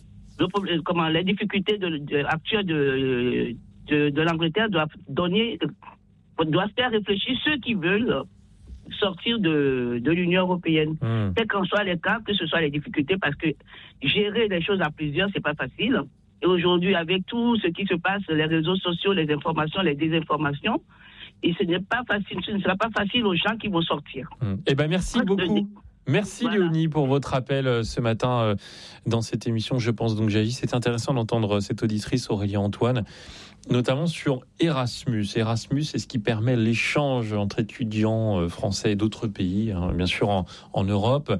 le, comment les difficultés de, de, actuelles de, de, de l'Angleterre doivent donner, doivent faire réfléchir ceux qui veulent sortir de, de l'Union européenne. Mmh. Quel qu'en soit les cas, que ce soit les difficultés, parce que gérer les choses à plusieurs, c'est pas facile. Et aujourd'hui, avec tout ce qui se passe, les réseaux sociaux, les informations, les désinformations, et ce n'est pas facile, ce ne sera pas facile aux gens qui vont sortir. Mmh. Eh ben, merci beaucoup. De... Merci voilà. Léonie pour votre appel ce matin dans cette émission Je pense donc j'agis. C'est intéressant d'entendre cette auditrice Aurélie Antoine, notamment sur Erasmus. Erasmus, c'est ce qui permet l'échange entre étudiants français et d'autres pays, hein, bien sûr en, en Europe,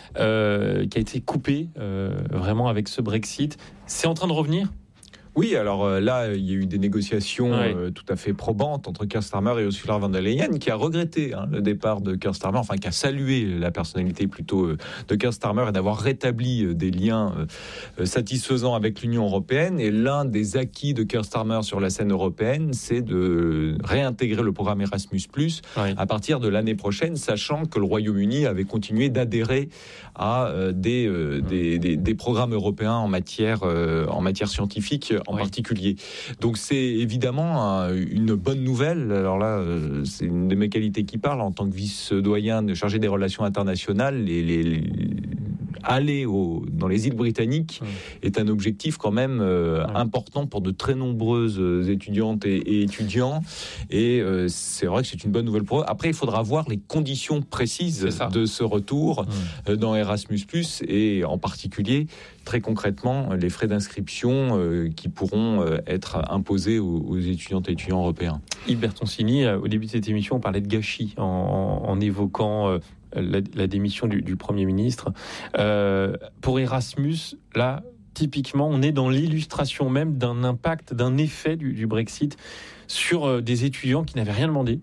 euh, qui a été coupé euh, vraiment avec ce Brexit. C'est en train de revenir ? Oui, alors euh, là, il y a eu des négociations ouais. euh, tout à fait probantes entre Keir Starmer et Ursula von der Leyen, qui a regretté hein, le départ de Keir Starmer, enfin qui a salué la personnalité plutôt euh, de Keir Starmer et d'avoir rétabli euh, des liens euh, satisfaisants avec l'Union européenne. Et l'un des acquis de Keir Starmer sur la scène européenne, c'est de réintégrer le programme Erasmus plus, ouais. à partir de l'année prochaine, sachant que le Royaume-Uni avait continué d'adhérer à euh, des, euh, mmh. des, des, des programmes européens en matière, euh, en matière scientifique en oui. particulier. Donc c'est évidemment un, une bonne nouvelle. Alors là, euh, c'est une de mes qualités qui parle en tant que vice-doyen chargé des relations internationales. Les, les, les, aller au, dans les îles britanniques mmh. est un objectif quand même euh, mmh. important pour de très nombreuses étudiantes et, et étudiants. Et euh, c'est vrai que c'est une bonne nouvelle pour eux. Après, il faudra voir les conditions précises de ce retour mmh. euh, dans Erasmus plus, et en particulier, très concrètement, les frais d'inscription euh, qui pourront euh, être imposés aux, aux étudiantes et étudiants européens. Yves Bertoncini, au début de cette émission, on parlait de gâchis en, en, en évoquant euh, la, la démission du, du Premier ministre. Euh, pour Erasmus, là, typiquement, on est dans l'illustration même d'un impact, d'un effet du, du Brexit sur euh, des étudiants qui n'avaient rien demandé.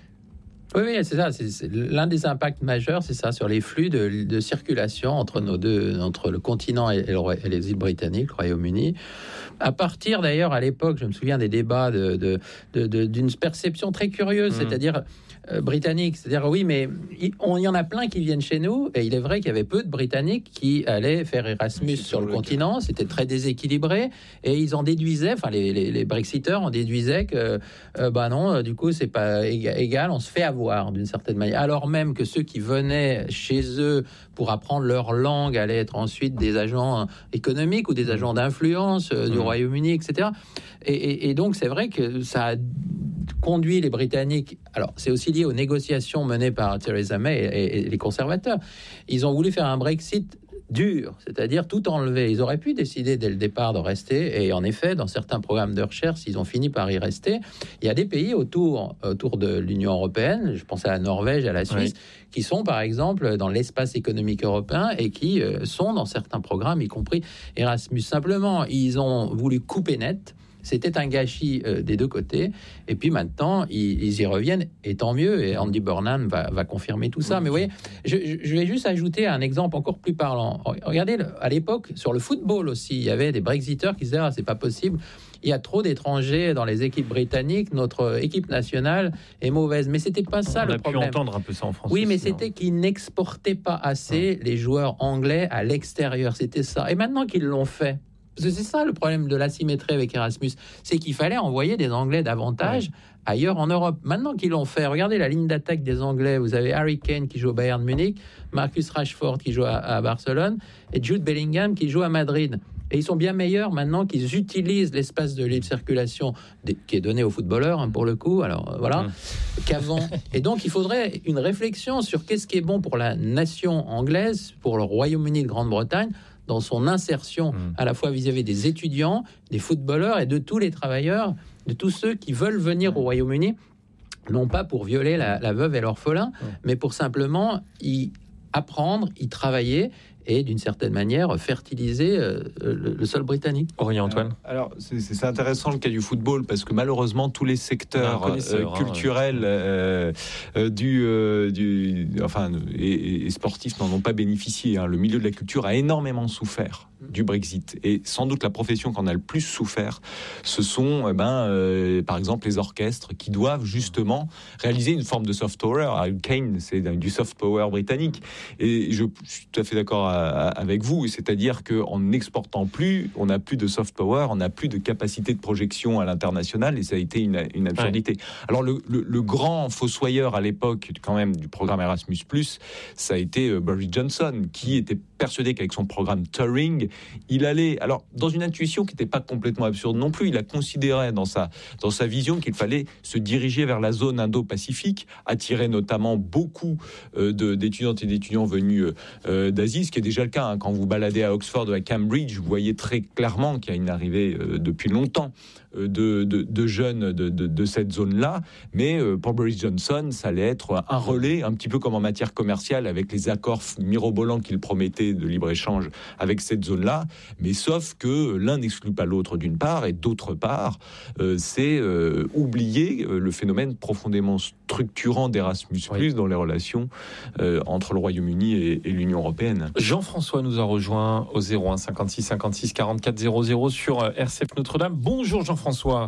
Oui, oui, c'est ça. C'est, c'est l'un des impacts majeurs, c'est ça, sur les flux de, de circulation entre nos deux, entre le continent et, et, le, et les îles britanniques, le Royaume-Uni. À partir d'ailleurs, à l'époque, je me souviens des débats de, de, de, de, d'une perception très curieuse, mmh. c'est-à-dire euh, britannique, c'est-à-dire oui, mais il, on, il y en a plein qui viennent chez nous, et il est vrai qu'il y avait peu de Britanniques qui allaient faire Erasmus sur le, le continent. Cas. C'était très déséquilibré, et ils en déduisaient, enfin les, les, les Brexiteurs en déduisaient que, euh, bah non, du coup c'est pas égal, on se fait avoir d'une certaine manière, alors même que ceux qui venaient chez eux pour apprendre leur langue allaient être ensuite des agents économiques ou des agents d'influence euh, du mmh. Royaume-Uni, et cetera. Et, et, et donc c'est vrai que ça a conduit les Britanniques, alors c'est aussi lié aux négociations menées par Theresa May et, et, et les conservateurs. Ils ont voulu faire un Brexit dur, c'est-à-dire tout enlever. Ils auraient pu décider dès le départ de rester, et en effet, dans certains programmes de recherche, ils ont fini par y rester. Il y a des pays autour, autour de l'Union européenne, je pense à la Norvège, à la Suisse, oui. qui sont par exemple dans l'espace économique européen et qui euh, sont dans certains programmes, y compris Erasmus. Simplement, ils ont voulu couper net. C'était un gâchis euh, des deux côtés. Et puis maintenant, ils, ils y reviennent, et tant mieux. Et Andy Burnham va, va confirmer tout ça. Oui. Mais vous voyez, je, je vais juste ajouter un exemple encore plus parlant. Regardez, à l'époque, sur le football aussi, il y avait des Brexiteurs qui disaient ah, « c'est pas possible, il y a trop d'étrangers dans les équipes britanniques, notre équipe nationale est mauvaise. » Mais c'était pas ça On le a problème. On a pu entendre un peu ça en France. Oui, mais aussi, c'était hein. qu'ils n'exportaient pas assez ouais. les joueurs anglais à l'extérieur. C'était ça. Et maintenant qu'ils l'ont fait, parce que c'est ça le problème de l'asymétrie avec Erasmus, c'est qu'il fallait envoyer des Anglais davantage ouais. ailleurs en Europe. Maintenant qu'ils l'ont fait, regardez la ligne d'attaque des Anglais. Vous avez Harry Kane qui joue au Bayern Munich, Marcus Rashford qui joue à, à Barcelone et Jude Bellingham qui joue à Madrid. Et ils sont bien meilleurs maintenant qu'ils utilisent l'espace de libre circulation des, qui est donné aux footballeurs, hein, pour le coup, alors euh, voilà, mmh. qu'avant. Et donc, il faudrait une réflexion sur qu'est-ce qui est bon pour la nation anglaise, pour le Royaume-Uni de Grande-Bretagne, dans son insertion mmh. à la fois vis-à-vis des étudiants, des footballeurs et de tous les travailleurs, de tous ceux qui veulent venir mmh. au Royaume-Uni, non pas pour violer la, la veuve et l'orphelin, mmh. mais pour simplement y apprendre, y travailler et d'une certaine manière fertiliser euh, le, le sol britannique. Aurélien Antoine. Alors, c'est, c'est intéressant le cas du football parce que malheureusement tous les secteurs euh, culturels euh, euh, du, euh, du, enfin, et, et sportifs n'en ont pas bénéficié. Hein. Le milieu de la culture a énormément souffert du Brexit et sans doute la profession qui en a le plus souffert, ce sont eh ben, euh, par exemple les orchestres qui doivent justement réaliser une forme de soft power. Harry Kane, c'est du soft power britannique et je suis tout à fait d'accord à, à, avec vous, c'est-à-dire qu'en n'exportant plus, on n'a plus de soft power, on n'a plus de capacité de projection à l'international et ça a été une, une absurdité. Ouais. Alors le, le, le grand fossoyeur à l'époque quand même du programme Erasmus plus, ça a été euh, Boris Johnson qui était persuadé qu'avec son programme Turing, il allait, alors dans une intuition qui n'était pas complètement absurde non plus, il a considéré dans sa, dans sa vision qu'il fallait se diriger vers la zone Indo-Pacifique, attirer notamment beaucoup euh, de, d'étudiantes et d'étudiants venus euh, d'Asie, ce qui est déjà le cas. Hein. Quand vous baladez à Oxford ou à Cambridge, vous voyez très clairement qu'il y a une arrivée euh, depuis longtemps de, de, de jeunes de, de, de cette zone-là. Mais euh, pour Boris Johnson, ça allait être un relais, un petit peu comme en matière commerciale, avec les accords mirobolants qu'il promettait de libre-échange avec cette zone-là. Mais sauf que l'un n'exclut pas l'autre d'une part, et d'autre part, euh, c'est euh, oublier euh, le phénomène profondément structurant d'Erasmus+, oui. dans les relations euh, entre le Royaume-Uni et, et l'Union européenne. Jean-François nous a rejoint au zéro un cinquante-six cinquante-six quarante-quatre zéro zéro sur R C F Notre-Dame. Bonjour Jean-François.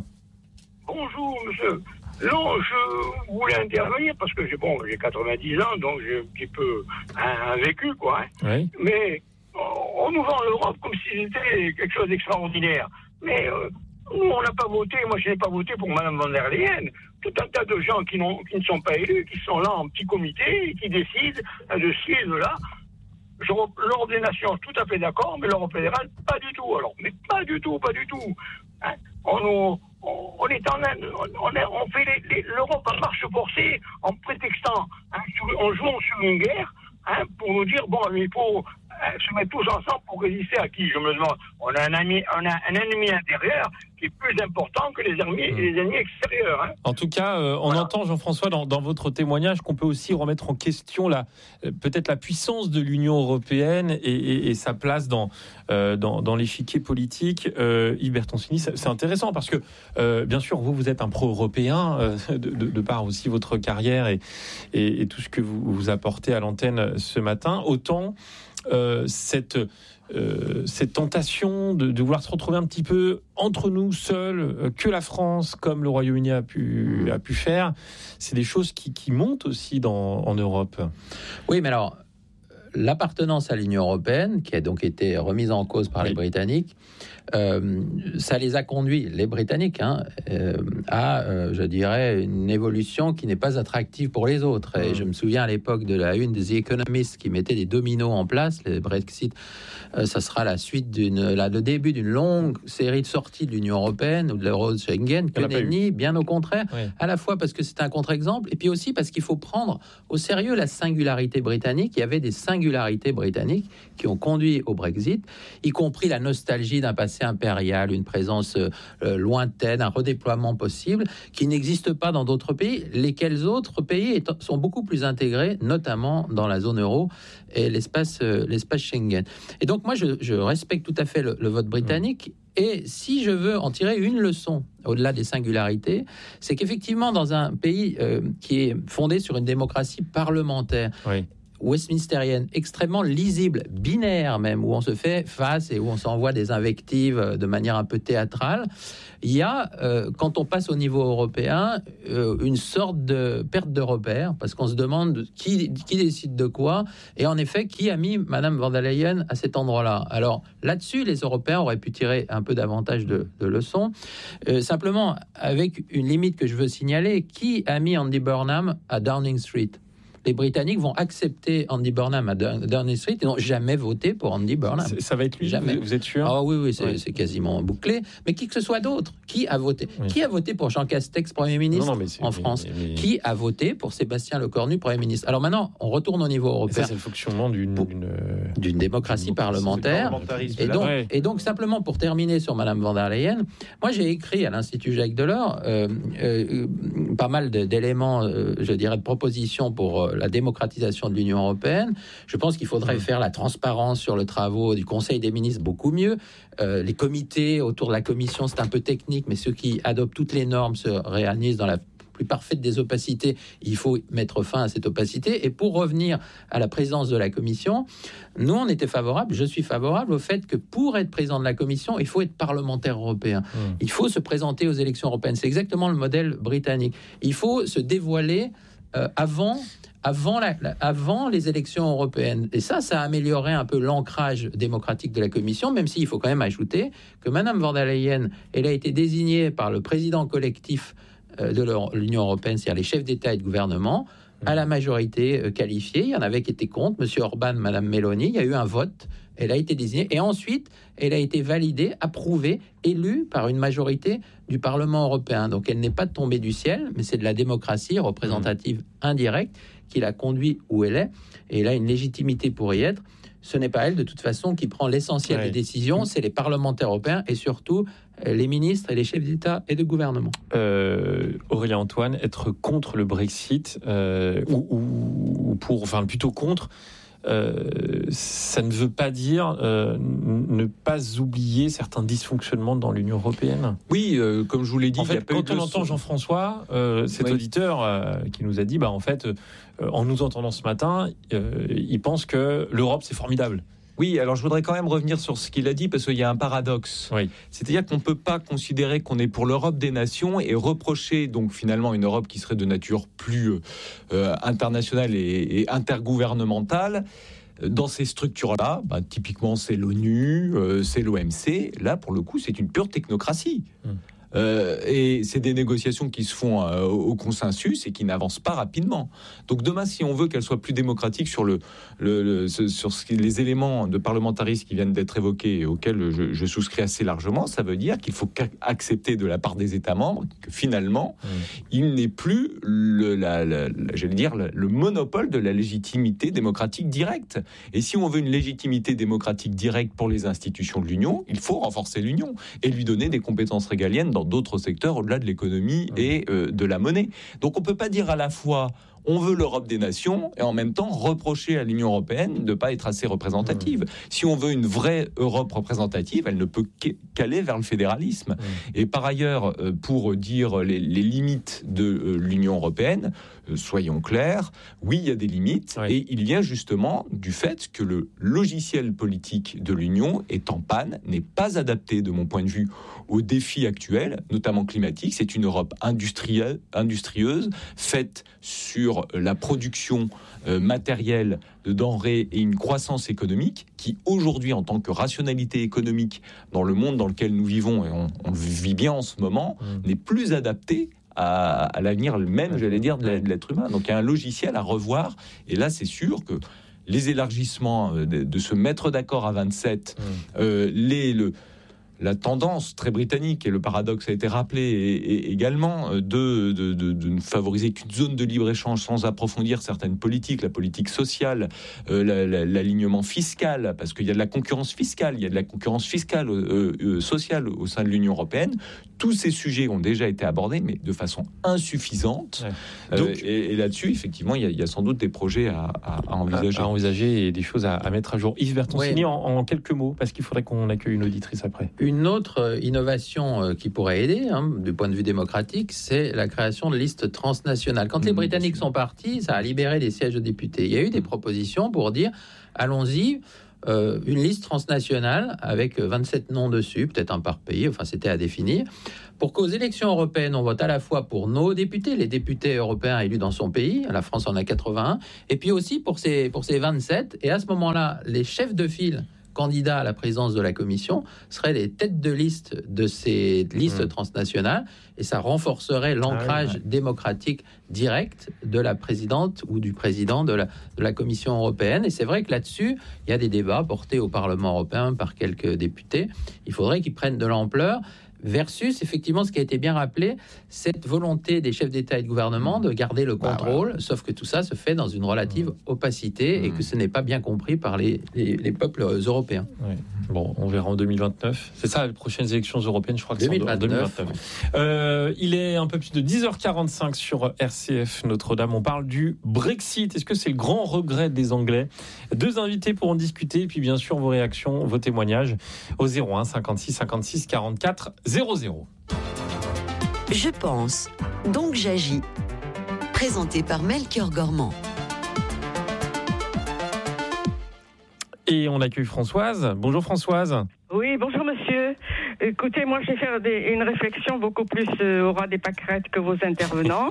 Bonjour monsieur. Non, je voulais intervenir parce que j'ai, bon, j'ai quatre-vingt-dix ans, donc j'ai un petit peu un, un vécu, quoi. Hein. Oui. Mais on nous vend l'Europe comme si c'était quelque chose d'extraordinaire. Mais euh, nous, on n'a pas voté, moi je n'ai pas voté pour Mme von der Leyen. Tout un tas de gens qui, n'ont, qui ne sont pas élus, qui sont là en petit comité et qui décident de suivre là. L'Europe des nations, tout à fait d'accord, mais l'Europe fédérale, pas du tout. Alors, mais pas du tout, pas du tout. Hein, on, on, on est en Inde, on, on fait les, les, l'Europe à marche forcée en prétextant, hein, sur, en jouant sur une guerre, hein, pour nous dire, bon, il faut hein, se mettre tous ensemble pour résister à qui? Je me demande. On a un, ami, on a un ennemi intérieur qui est plus important que les ennemis, mmh. les ennemis extérieurs. Hein. En tout cas, euh, on voilà. entend, Jean-François, dans, dans votre témoignage, qu'on peut aussi remettre en question la, euh, peut-être la puissance de l'Union européenne et, et, et sa place dans, euh, dans, dans l'échiquier politique. Euh, Yves Bertoncini, c'est, c'est intéressant parce que, euh, bien sûr, vous, vous êtes un pro-européen, euh, de, de, de par aussi votre carrière et, et, et tout ce que vous, vous apportez à l'antenne ce matin. Autant euh, cette... Euh, cette tentation de, de vouloir se retrouver un petit peu entre nous seuls, euh, que la France, comme le Royaume-Uni a pu, a pu faire, c'est des choses qui, qui montent aussi dans, en Europe. Oui, mais alors, l'appartenance à l'Union européenne, qui a donc été remise en cause par oui. les Britanniques, euh, ça les a conduits, les Britanniques, hein, euh, à, euh, je dirais, une évolution qui n'est pas attractive pour les autres. Et mmh. je me souviens à l'époque de la une des The Economist qui mettait des dominos en place, le Brexit, euh, ça sera la suite d'une, la, le début d'une longue série de sorties de l'Union européenne ou de l'euro de Schengen, que nenni, bien au contraire, oui. à la fois parce que c'est un contre-exemple, et puis aussi parce qu'il faut prendre au sérieux la singularité britannique. Il y avait des singularités britanniques qui ont conduit au Brexit, y compris la nostalgie d'un passé impérial, une présence euh, lointaine, un redéploiement possible qui n'existe pas dans d'autres pays, lesquels autres pays étant, sont beaucoup plus intégrés, notamment dans la zone euro et l'espace, euh, l'espace Schengen. Et donc moi, je, je respecte tout à fait le, le vote britannique. Mmh. Et si je veux en tirer une leçon, au-delà des singularités, c'est qu'effectivement, dans un pays euh, qui est fondé sur une démocratie parlementaire, oui. westminstérienne, extrêmement lisible, binaire même, où on se fait face et où on s'envoie des invectives de manière un peu théâtrale, il y a, euh, quand on passe au niveau européen, euh, une sorte de perte de repère, parce qu'on se demande qui, qui décide de quoi, et en effet, qui a mis Madame von der Leyen à cet endroit-là. Alors, là-dessus, les Européens auraient pu tirer un peu davantage de, de leçons. Euh, simplement, avec une limite que je veux signaler, qui a mis Andy Burnham à Downing Street ? Les Britanniques vont accepter Andy Burnham à Downing Street et n'ont jamais voté pour Andy Burnham. C'est, ça va être lui, jamais. Vous êtes sûr? Ah oui, oui, c'est, oui. c'est quasiment bouclé. Mais qui que ce soit d'autre, qui a voté oui. Qui a voté pour Jean Castex, Premier ministre, non, non, en France mais, mais... Qui a voté pour Sébastien Lecornu, Premier ministre? Alors maintenant, on retourne au niveau européen. Ça, c'est le fonctionnement d'une, d'une... d'une démocratie d'une parlementaire. Et donc, ouais. et donc, simplement pour terminer sur Madame von der Leyen, moi j'ai écrit à l'Institut Jacques Delors euh, euh, pas mal de, d'éléments, euh, je dirais, de propositions pour la démocratisation de l'Union européenne. Je pense qu'il faudrait mmh. faire la transparence sur le travaux du Conseil des ministres beaucoup mieux. Euh, les comités autour de la Commission, c'est un peu technique, mais ceux qui adoptent toutes les normes se réunissent dans la plus parfaite des opacités. Il faut mettre fin à cette opacité. Et pour revenir à la présidence de la Commission, nous, on était favorable, je suis favorable au fait que pour être président de la Commission, il faut être parlementaire européen. Mmh. Il faut se présenter aux élections européennes. C'est exactement le modèle britannique. Il faut se dévoiler euh, avant... Avant, la, la, avant les élections européennes. Et ça, ça a amélioré un peu l'ancrage démocratique de la Commission, même s'il faut quand même ajouter que Mme von der Leyen, elle a été désignée par le président collectif de l'Union européenne, c'est-à-dire les chefs d'État et de gouvernement, à la majorité qualifiée. Il y en avait qui étaient contre, M. Orban, Mme Meloni. Il y a eu un vote, elle a été désignée. Et ensuite, elle a été validée, approuvée, élue par une majorité du Parlement européen. Donc, elle n'est pas tombée du ciel, mais c'est de la démocratie représentative indirecte qui l'a conduit où elle est. Et elle a une légitimité pour y être. Ce n'est pas elle, de toute façon, qui prend l'essentiel ouais. des décisions. C'est les parlementaires européens et surtout les ministres et les chefs d'État et de gouvernement. Euh, Aurélien Antoine, être contre le Brexit, euh, ou, ou, ou pour, enfin plutôt contre, euh, ça ne veut pas dire euh, ne pas oublier certains dysfonctionnements dans l'Union européenne. Oui, euh, comme je vous l'ai dit, en fait, il y a pas quand eu on de... entend Jean-François, euh, cet oui. auditeur euh, qui nous a dit, bah en fait, euh, en nous entendant ce matin, euh, il pense que l'Europe c'est formidable. Oui, alors je voudrais quand même revenir sur ce qu'il a dit, parce qu'il y a un paradoxe. Oui. C'est-à-dire qu'on ne peut pas considérer qu'on est pour l'Europe des nations et reprocher donc finalement une Europe qui serait de nature plus euh, internationale et, et intergouvernementale. Dans ces structures-là, bah, typiquement c'est l'ONU, euh, c'est l'O M C. Là, pour le coup, c'est une pure technocratie. Mmh. Euh, et c'est des négociations qui se font euh, au consensus et qui n'avancent pas rapidement. Donc demain, si on veut qu'elle soit plus démocratique sur, le, le, le, ce, sur ce, les éléments de parlementarisme qui viennent d'être évoqués et auxquels je, je souscris assez largement, ça veut dire qu'il faut accepter de la part des États membres que finalement, mmh. il n'est plus le, la, la, la, j'allais dire, le, le monopole de la légitimité démocratique directe. Et si on veut une légitimité démocratique directe pour les institutions de l'Union, il faut renforcer l'Union et lui donner des compétences régaliennes dans d'autres secteurs au-delà de l'économie et euh, de la monnaie. Donc on ne peut pas dire à la fois on veut l'Europe des nations et en même temps reprocher à l'Union européenne de ne pas être assez représentative. Mmh. Si on veut une vraie Europe représentative, elle ne peut qu'aller vers le fédéralisme. Mmh. Et par ailleurs, pour dire les, les limites de l'Union européenne, soyons clairs, oui, il y a des limites, oui. et il vient justement du fait que le logiciel politique de l'Union est en panne, n'est pas adapté, de mon point de vue, aux défis actuels, notamment climatiques. C'est une Europe industrielle, industrieuse, faite sur la production euh, matérielle de denrées et une croissance économique qui, aujourd'hui, en tant que rationalité économique dans le monde dans lequel nous vivons, et on, on le vit bien en ce moment, mmh. n'est plus adaptée à, à l'avenir même, j'allais dire, de l'être humain. Donc il y a un logiciel à revoir, et là c'est sûr que les élargissements, de, de se mettre d'accord à vingt-sept, mmh. euh, les, le, la tendance très britannique, et le paradoxe a été rappelé et, et également, de, de, de, de ne favoriser qu'une zone de libre-échange sans approfondir certaines politiques, la politique sociale, euh, la, la, l'alignement fiscal, parce qu'il y a de la concurrence fiscale, il y a de la concurrence fiscale euh, euh, sociale au sein de l'Union européenne. Tous ces sujets ont déjà été abordés, mais de façon insuffisante. Ouais. Donc, euh, et, et là-dessus, effectivement, il y, a, il y a sans doute des projets à, à, à envisager. À, à envisager et des choses à, à mettre à jour. Yves Bertoncini, ouais. en, en quelques mots, parce qu'il faudrait qu'on accueille une auditrice après. Une autre innovation qui pourrait aider, hein, du point de vue démocratique, c'est la création de listes transnationales. Quand mmh, les Britanniques sont partis, ça a libéré des sièges de députés. Il y a eu des propositions pour dire, allons-y, euh, une liste transnationale avec vingt-sept noms dessus, peut-être un par pays, enfin c'était à définir, pour qu'aux élections européennes, on vote à la fois pour nos députés, les députés européens élus dans son pays, la France en a quatre-vingt-un, et puis aussi pour ces, pour ces vingt-sept, et à ce moment-là, les chefs de file candidats à la présidence de la Commission seraient les têtes de liste de ces listes mmh. transnationales, et ça renforcerait l'ancrage ah oui, ouais. démocratique direct de la présidente ou du président de la, de la Commission européenne. Et c'est vrai que là-dessus, il y a des débats portés au Parlement européen par quelques députés. Il faudrait qu'ils prennent de l'ampleur. versus effectivement ce qui a été bien rappelé, cette volonté des chefs d'État et de gouvernement de garder le contrôle, bah ouais. sauf que tout ça se fait dans une relative opacité mmh. et que ce n'est pas bien compris par les, les, les peuples européens. Oui. Bon, on verra en deux mille vingt-neuf. C'est ça, les prochaines élections européennes, je crois que c'est en deux mille vingt-neuf. Euh, il est un peu plus de dix heures quarante-cinq sur R C F Notre-Dame. On parle du Brexit. Est-ce que c'est le grand regret des Anglais ? Deux invités pour en discuter, et puis bien sûr vos réactions, vos témoignages au zéro un cinquante-six cinquante-six quarante-quatre zéro zéro. Je pense, donc j'agis. Présenté par Melchior Gormand. Et on accueille Françoise. Bonjour Françoise. Oui, bonjour monsieur. Écoutez, moi je vais faire des, une réflexion beaucoup plus euh, au ras des pâquerettes que vos intervenants.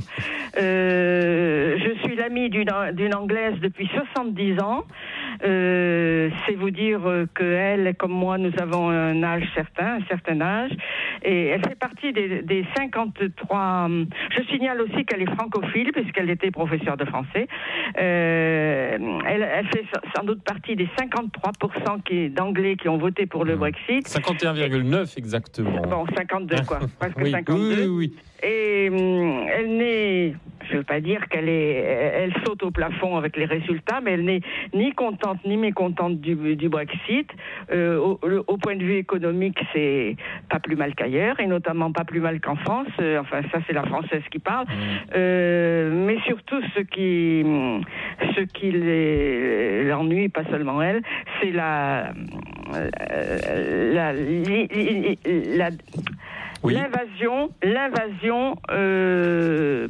euh, je suis l'amie d'une, d'une Anglaise depuis soixante-dix ans. Euh, c'est vous dire qu'elle, comme moi, nous avons un âge certain, un certain âge. Et elle fait partie des, des cinquante-trois... Je signale aussi qu'elle est francophile, puisqu'elle était professeure de français. Euh, elle, elle fait sans doute partie des cinquante-trois pour cent qui, d'Anglais qui ont voté pour le Brexit. cinquante et un virgule neuf exactement. Bon, cinquante-deux quoi, presque oui, cinquante-deux. Oui, oui, oui. Et hum, elle n'est, je ne veux pas dire qu'elle est, elle saute au plafond avec les résultats, mais elle n'est ni contente ni mécontente du, du Brexit. Euh, au, au point de vue économique, c'est pas plus mal qu'ailleurs, et notamment pas plus mal qu'en France. Euh, enfin, ça c'est la française qui parle. Mmh. Euh, mais surtout, ce qui, ce qui les, l'ennuie, pas seulement elle, c'est la, la, la, la, la Oui. L'invasion, l'invasion, euh,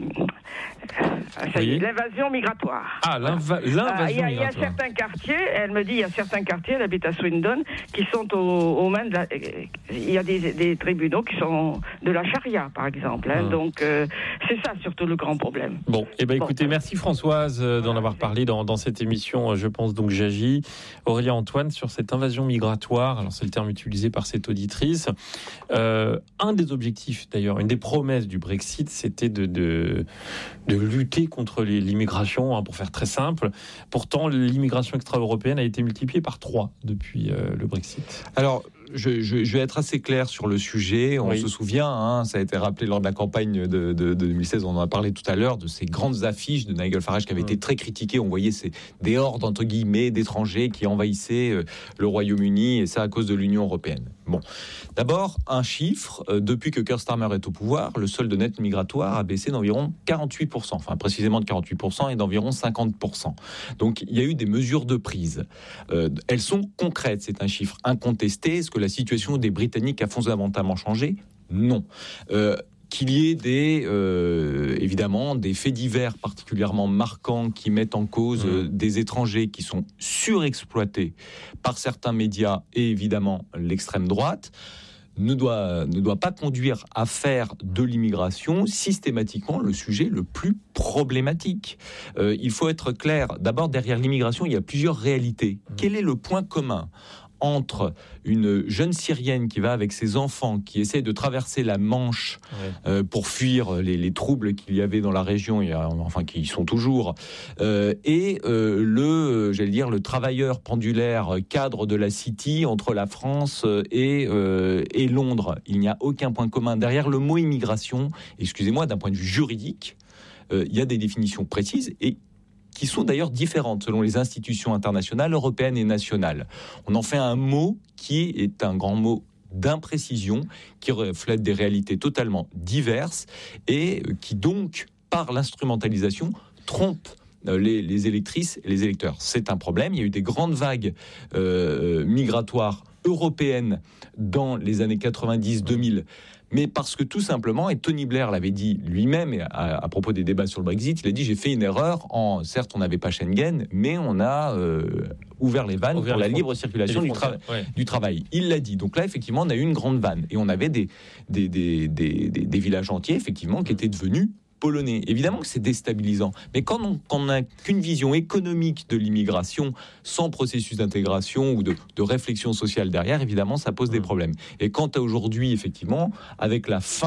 ça y est, l'invasion migratoire. Ah, l'inva- l'invasion Il y, migratoire. Il y a certains quartiers, elle me dit, il y a certains quartiers, elle habite à Swindon, qui sont aux, aux mains de la... Il y a des, des tribunaux qui sont de la charia, par exemple. Hein, hum. Donc, euh, c'est ça surtout le grand problème. Bon, eh ben, écoutez, bon. merci Françoise euh, d'en avoir parlé dans, dans cette émission, je pense donc j'agis. Aurélien Antoine, sur cette invasion migratoire, alors c'est le terme utilisé par cette auditrice, euh, un des objectifs, d'ailleurs, une des promesses du Brexit, c'était de, de, de lutter contre les, l'immigration, hein, pour faire très simple. Pourtant, l'immigration extra-européenne a été multipliée par trois depuis euh, le Brexit. Alors, je, je, je vais être assez clair sur le sujet. On oui. se souvient, hein, ça a été rappelé lors de la campagne de, de, de deux mille seize, on en a parlé tout à l'heure, de ces grandes affiches de Nigel Farage qui avaient mmh. été très critiquées. On voyait ces, des hordes, entre guillemets, d'étrangers qui envahissaient euh, le Royaume-Uni, et ça à cause de l'Union européenne. Bon, d'abord, un chiffre. Euh, depuis que Keir Starmer est au pouvoir, le solde net migratoire a baissé d'environ quarante-huit pour cent, enfin précisément de quarante-huit pour cent et d'environ cinquante pour cent. Donc, il y a eu des mesures de prise. Euh, elles sont concrètes, c'est un chiffre incontesté. Est-ce que la situation des Britanniques a fondamentalement changé ? Non. Euh, qu'il y ait des, euh, évidemment, des faits divers particulièrement marquants qui mettent en cause euh, des étrangers qui sont surexploités par certains médias et évidemment l'extrême droite, ne doit, ne doit pas conduire à faire de l'immigration systématiquement le sujet le plus problématique. Euh, il faut être clair, d'abord derrière l'immigration, il y a plusieurs réalités. Quel est le point commun entre une jeune Syrienne qui va avec ses enfants, qui essaie de traverser la Manche ouais. euh, pour fuir les, les troubles qu'il y avait dans la région, il y a, enfin qui y sont toujours, euh, et euh, le, j'allais dire, le travailleur pendulaire cadre de la City entre la France et, euh, et Londres. Il n'y a aucun point commun. Derrière le mot immigration, excusez-moi, d'un point de vue juridique, euh, il y a des définitions précises et qui sont d'ailleurs différentes selon les institutions internationales, européennes et nationales. On en fait un mot qui est un grand mot d'imprécision, qui reflète des réalités totalement diverses et qui donc, par l'instrumentalisation, trompe les, les électrices et les électeurs. C'est un problème. Il y a eu des grandes vagues euh, migratoires européennes dans les années quatre-vingt-dix deux mille, mais parce que tout simplement, et Tony Blair l'avait dit lui-même à, à propos des débats sur le Brexit, il a dit « j'ai fait une erreur, en, certes on n'avait pas Schengen, mais on a euh, ouvert les vannes ouvert pour les la libre circulation du, tra- ouais. du travail ». Il l'a dit. Donc là, effectivement, on a eu une grande vanne, et on avait des, des, des, des, des, des villages entiers, effectivement, qui étaient devenus polonais. Évidemment que c'est déstabilisant, mais quand on n'a qu'une vision économique de l'immigration, sans processus d'intégration ou de, de réflexion sociale derrière, évidemment, ça pose mmh. des problèmes. Et quant à aujourd'hui, effectivement, avec la fin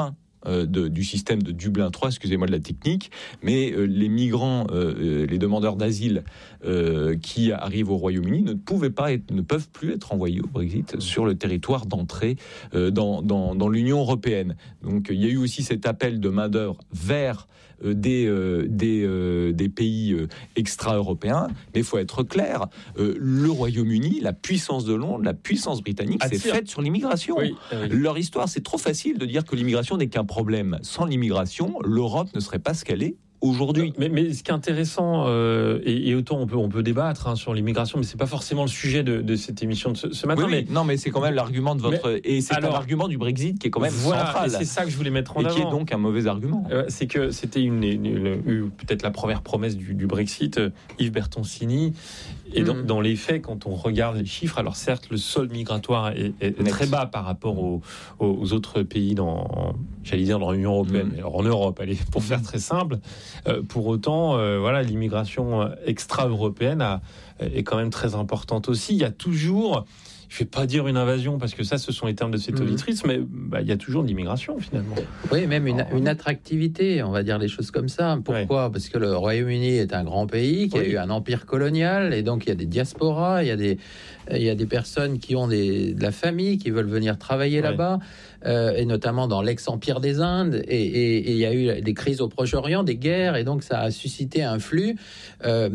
euh, de, du système de Dublin trois, excusez-moi de la technique, mais euh, les migrants, euh, les demandeurs d'asile euh, qui arrivent au Royaume-Uni ne pouvaient pas être, ne peuvent plus être envoyés au Brexit sur le territoire d'entrée euh, dans, dans, dans l'Union européenne. Donc il y a eu aussi cet appel de main-d'œuvre vers euh, des, euh, des, euh, des pays euh, extra-européens, mais il faut être clair, euh, le Royaume-Uni, la puissance de Londres, la puissance britannique, c'est faite sur l'immigration. Oui, oui. Leur histoire, c'est trop facile de dire que l'immigration n'est qu'un problème. Sans l'immigration, l'Europe ne serait pas ce qu'elle est aujourd'hui. Mais, mais ce qui est intéressant, euh, et, et autant on peut, on peut débattre hein, sur l'immigration, mais c'est pas forcément le sujet de, de cette émission de ce, ce matin. Oui, mais... Non, mais c'est quand même l'argument de votre... Mais, et c'est alors, un argument du Brexit qui est quand même voilà, central. Et c'est ça que je voulais mettre en avant. Et qui est donc un mauvais argument. Euh, c'est que c'était une, une, une, une, peut-être la première promesse du, du Brexit, euh, Yves Bertoncini. Et dans, mmh. dans les faits, quand on regarde les chiffres, alors certes, le solde migratoire est, est très bas par rapport aux, aux autres pays dans, j'allais dire, dans l'Union européenne, mmh. mais alors en Europe, allez, pour faire très simple. Euh, pour autant, euh, voilà, l'immigration extra-européenne a, est quand même très importante aussi. Il y a toujours... Je ne vais pas dire une invasion, parce que ça, ce sont les termes de cette auditrice, mmh. mais bah, il y a toujours de l'immigration, finalement. Oui, même une, une attractivité, on va dire les choses comme ça. Pourquoi ? Oui. Parce que le Royaume-Uni est un grand pays, qui oui. a eu un empire colonial, et donc il y a des diasporas, il y a des, il y a des personnes qui ont des, de la famille, qui veulent venir travailler oui. là-bas, euh, et notamment dans l'ex-empire des Indes, et, et, et il y a eu des crises au Proche-Orient, des guerres, et donc ça a suscité un flux euh,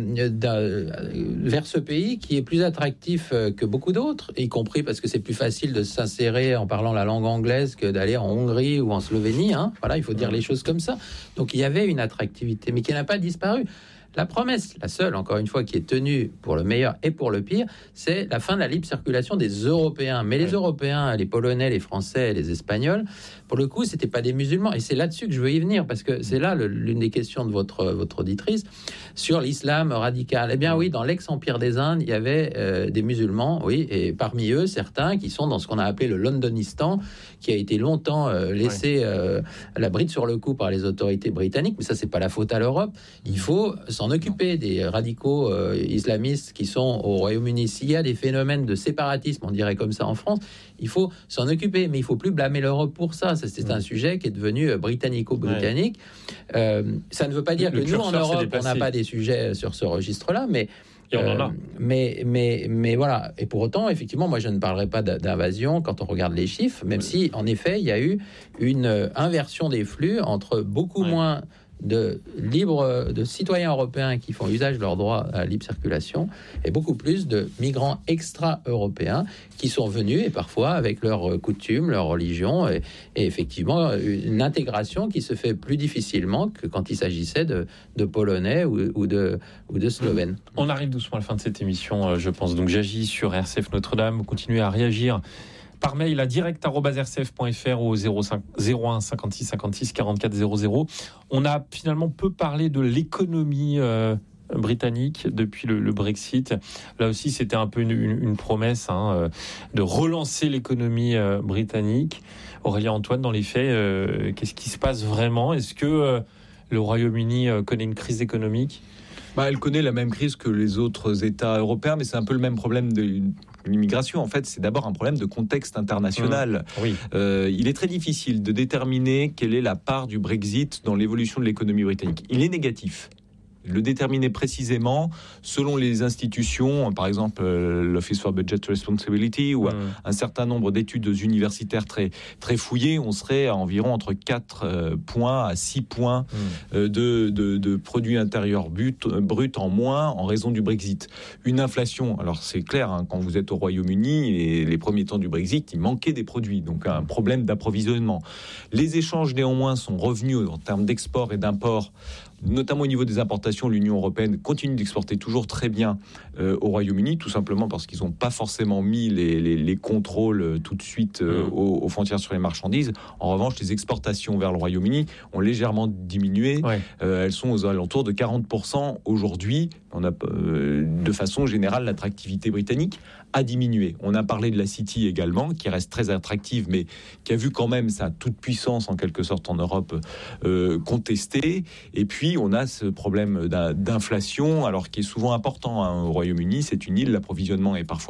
vers ce pays qui est plus attractif que beaucoup d'autres, y compris parce que c'est plus facile de s'insérer en parlant la langue anglaise que d'aller en Hongrie ou en Slovénie. Hein. Voilà, il faut dire les choses comme ça. Donc il y avait une attractivité, mais qui n'a pas disparu. La promesse, la seule, encore une fois, qui est tenue pour le meilleur et pour le pire, c'est la fin de la libre circulation des Européens. Mais les ouais. Européens, les Polonais, les Français, les Espagnols, pour le coup, c'était pas des musulmans. Et c'est là-dessus que je veux y venir, parce que c'est là le, l'une des questions de votre, votre auditrice, sur l'islam radical. Eh bien oui, dans l'ex-empire des Indes, il y avait euh, des musulmans, oui, et parmi eux, certains qui sont dans ce qu'on a appelé le Londonistan, qui a été longtemps euh, laissé ouais. euh, la bride sur le cou par les autorités britanniques. Mais ça, c'est pas la faute à l'Europe. Il faut s'en occuper des radicaux euh, islamistes qui sont au Royaume-Uni. S'il y a des phénomènes de séparatisme, on dirait comme ça en France, il faut s'en occuper, mais il ne faut plus blâmer l'Europe pour ça. ça c'est mmh. un sujet qui est devenu britannico-britannique. Ouais. Euh, ça ne veut pas dire le que nous, en Europe, on n'a pas des sujets sur ce registre-là, mais... Et on en a. Euh, mais, mais, mais voilà. Et pour autant, effectivement, moi, je ne parlerai pas d'invasion quand on regarde les chiffres, même ouais. si, en effet, il y a eu une inversion des flux entre beaucoup ouais. moins... de libres, de citoyens européens qui font usage de leur droit à la libre circulation et beaucoup plus de migrants extra-européens qui sont venus et parfois avec leurs coutumes, leur religion et, et effectivement une intégration qui se fait plus difficilement que quand il s'agissait de, de Polonais ou, ou, de, ou de Slovènes. On arrive doucement à la fin de cette émission, je pense. Donc j'agis sur R C F Notre-Dame. Vous continuez à réagir par mail à direct arobase r c f point f r ou au zéro un cinquante-six cinquante-six quarante-quatre zéro zéro. On a finalement peu parlé de l'économie euh, britannique depuis le, le Brexit. Là aussi, c'était un peu une, une, une promesse hein, de relancer l'économie euh, britannique. Aurélien Antoine, dans les faits, euh, qu'est-ce qui se passe vraiment ? Est-ce que euh, le Royaume-Uni euh, connaît une crise économique ? Bah, elle connaît la même crise que les autres États européens, mais c'est un peu le même problème de l'immigration. En fait, c'est d'abord un problème de contexte international. Mmh, oui. euh, il est très difficile de déterminer quelle est la part du Brexit dans l'évolution de l'économie britannique. Il est négatif. Le déterminer précisément selon les institutions, par exemple euh, l'Office for Budget Responsibility ou mmh. un, un certain nombre d'études universitaires très, très fouillées, on serait à environ entre quatre euh, points à six points mmh. euh, de, de, de produit intérieur brut, brut en moins en raison du Brexit. Une inflation, alors c'est clair, hein, quand vous êtes au Royaume-Uni, les, les premiers temps du Brexit, il manquait des produits, donc un problème d'approvisionnement. Les échanges néanmoins sont revenus en termes d'export et d'import, notamment au niveau des importations. L'Union européenne continue d'exporter toujours très bien euh, au Royaume-Uni, tout simplement parce qu'ils n'ont pas forcément mis les, les, les contrôles euh, tout de suite euh, mmh. aux, aux frontières sur les marchandises. En revanche, les exportations vers le Royaume-Uni ont légèrement diminué. Ouais. Euh, elles sont aux alentours de quarante pour cent aujourd'hui. On a, euh, de façon générale, l'attractivité britannique a diminué. On a parlé de la City également, qui reste très attractive, mais qui a vu quand même sa toute puissance, en quelque sorte, en Europe euh, contestée. Et puis, on a ce problème d'inflation, alors qui est souvent important hein, au Royaume-Uni. C'est une île, l'approvisionnement est parfois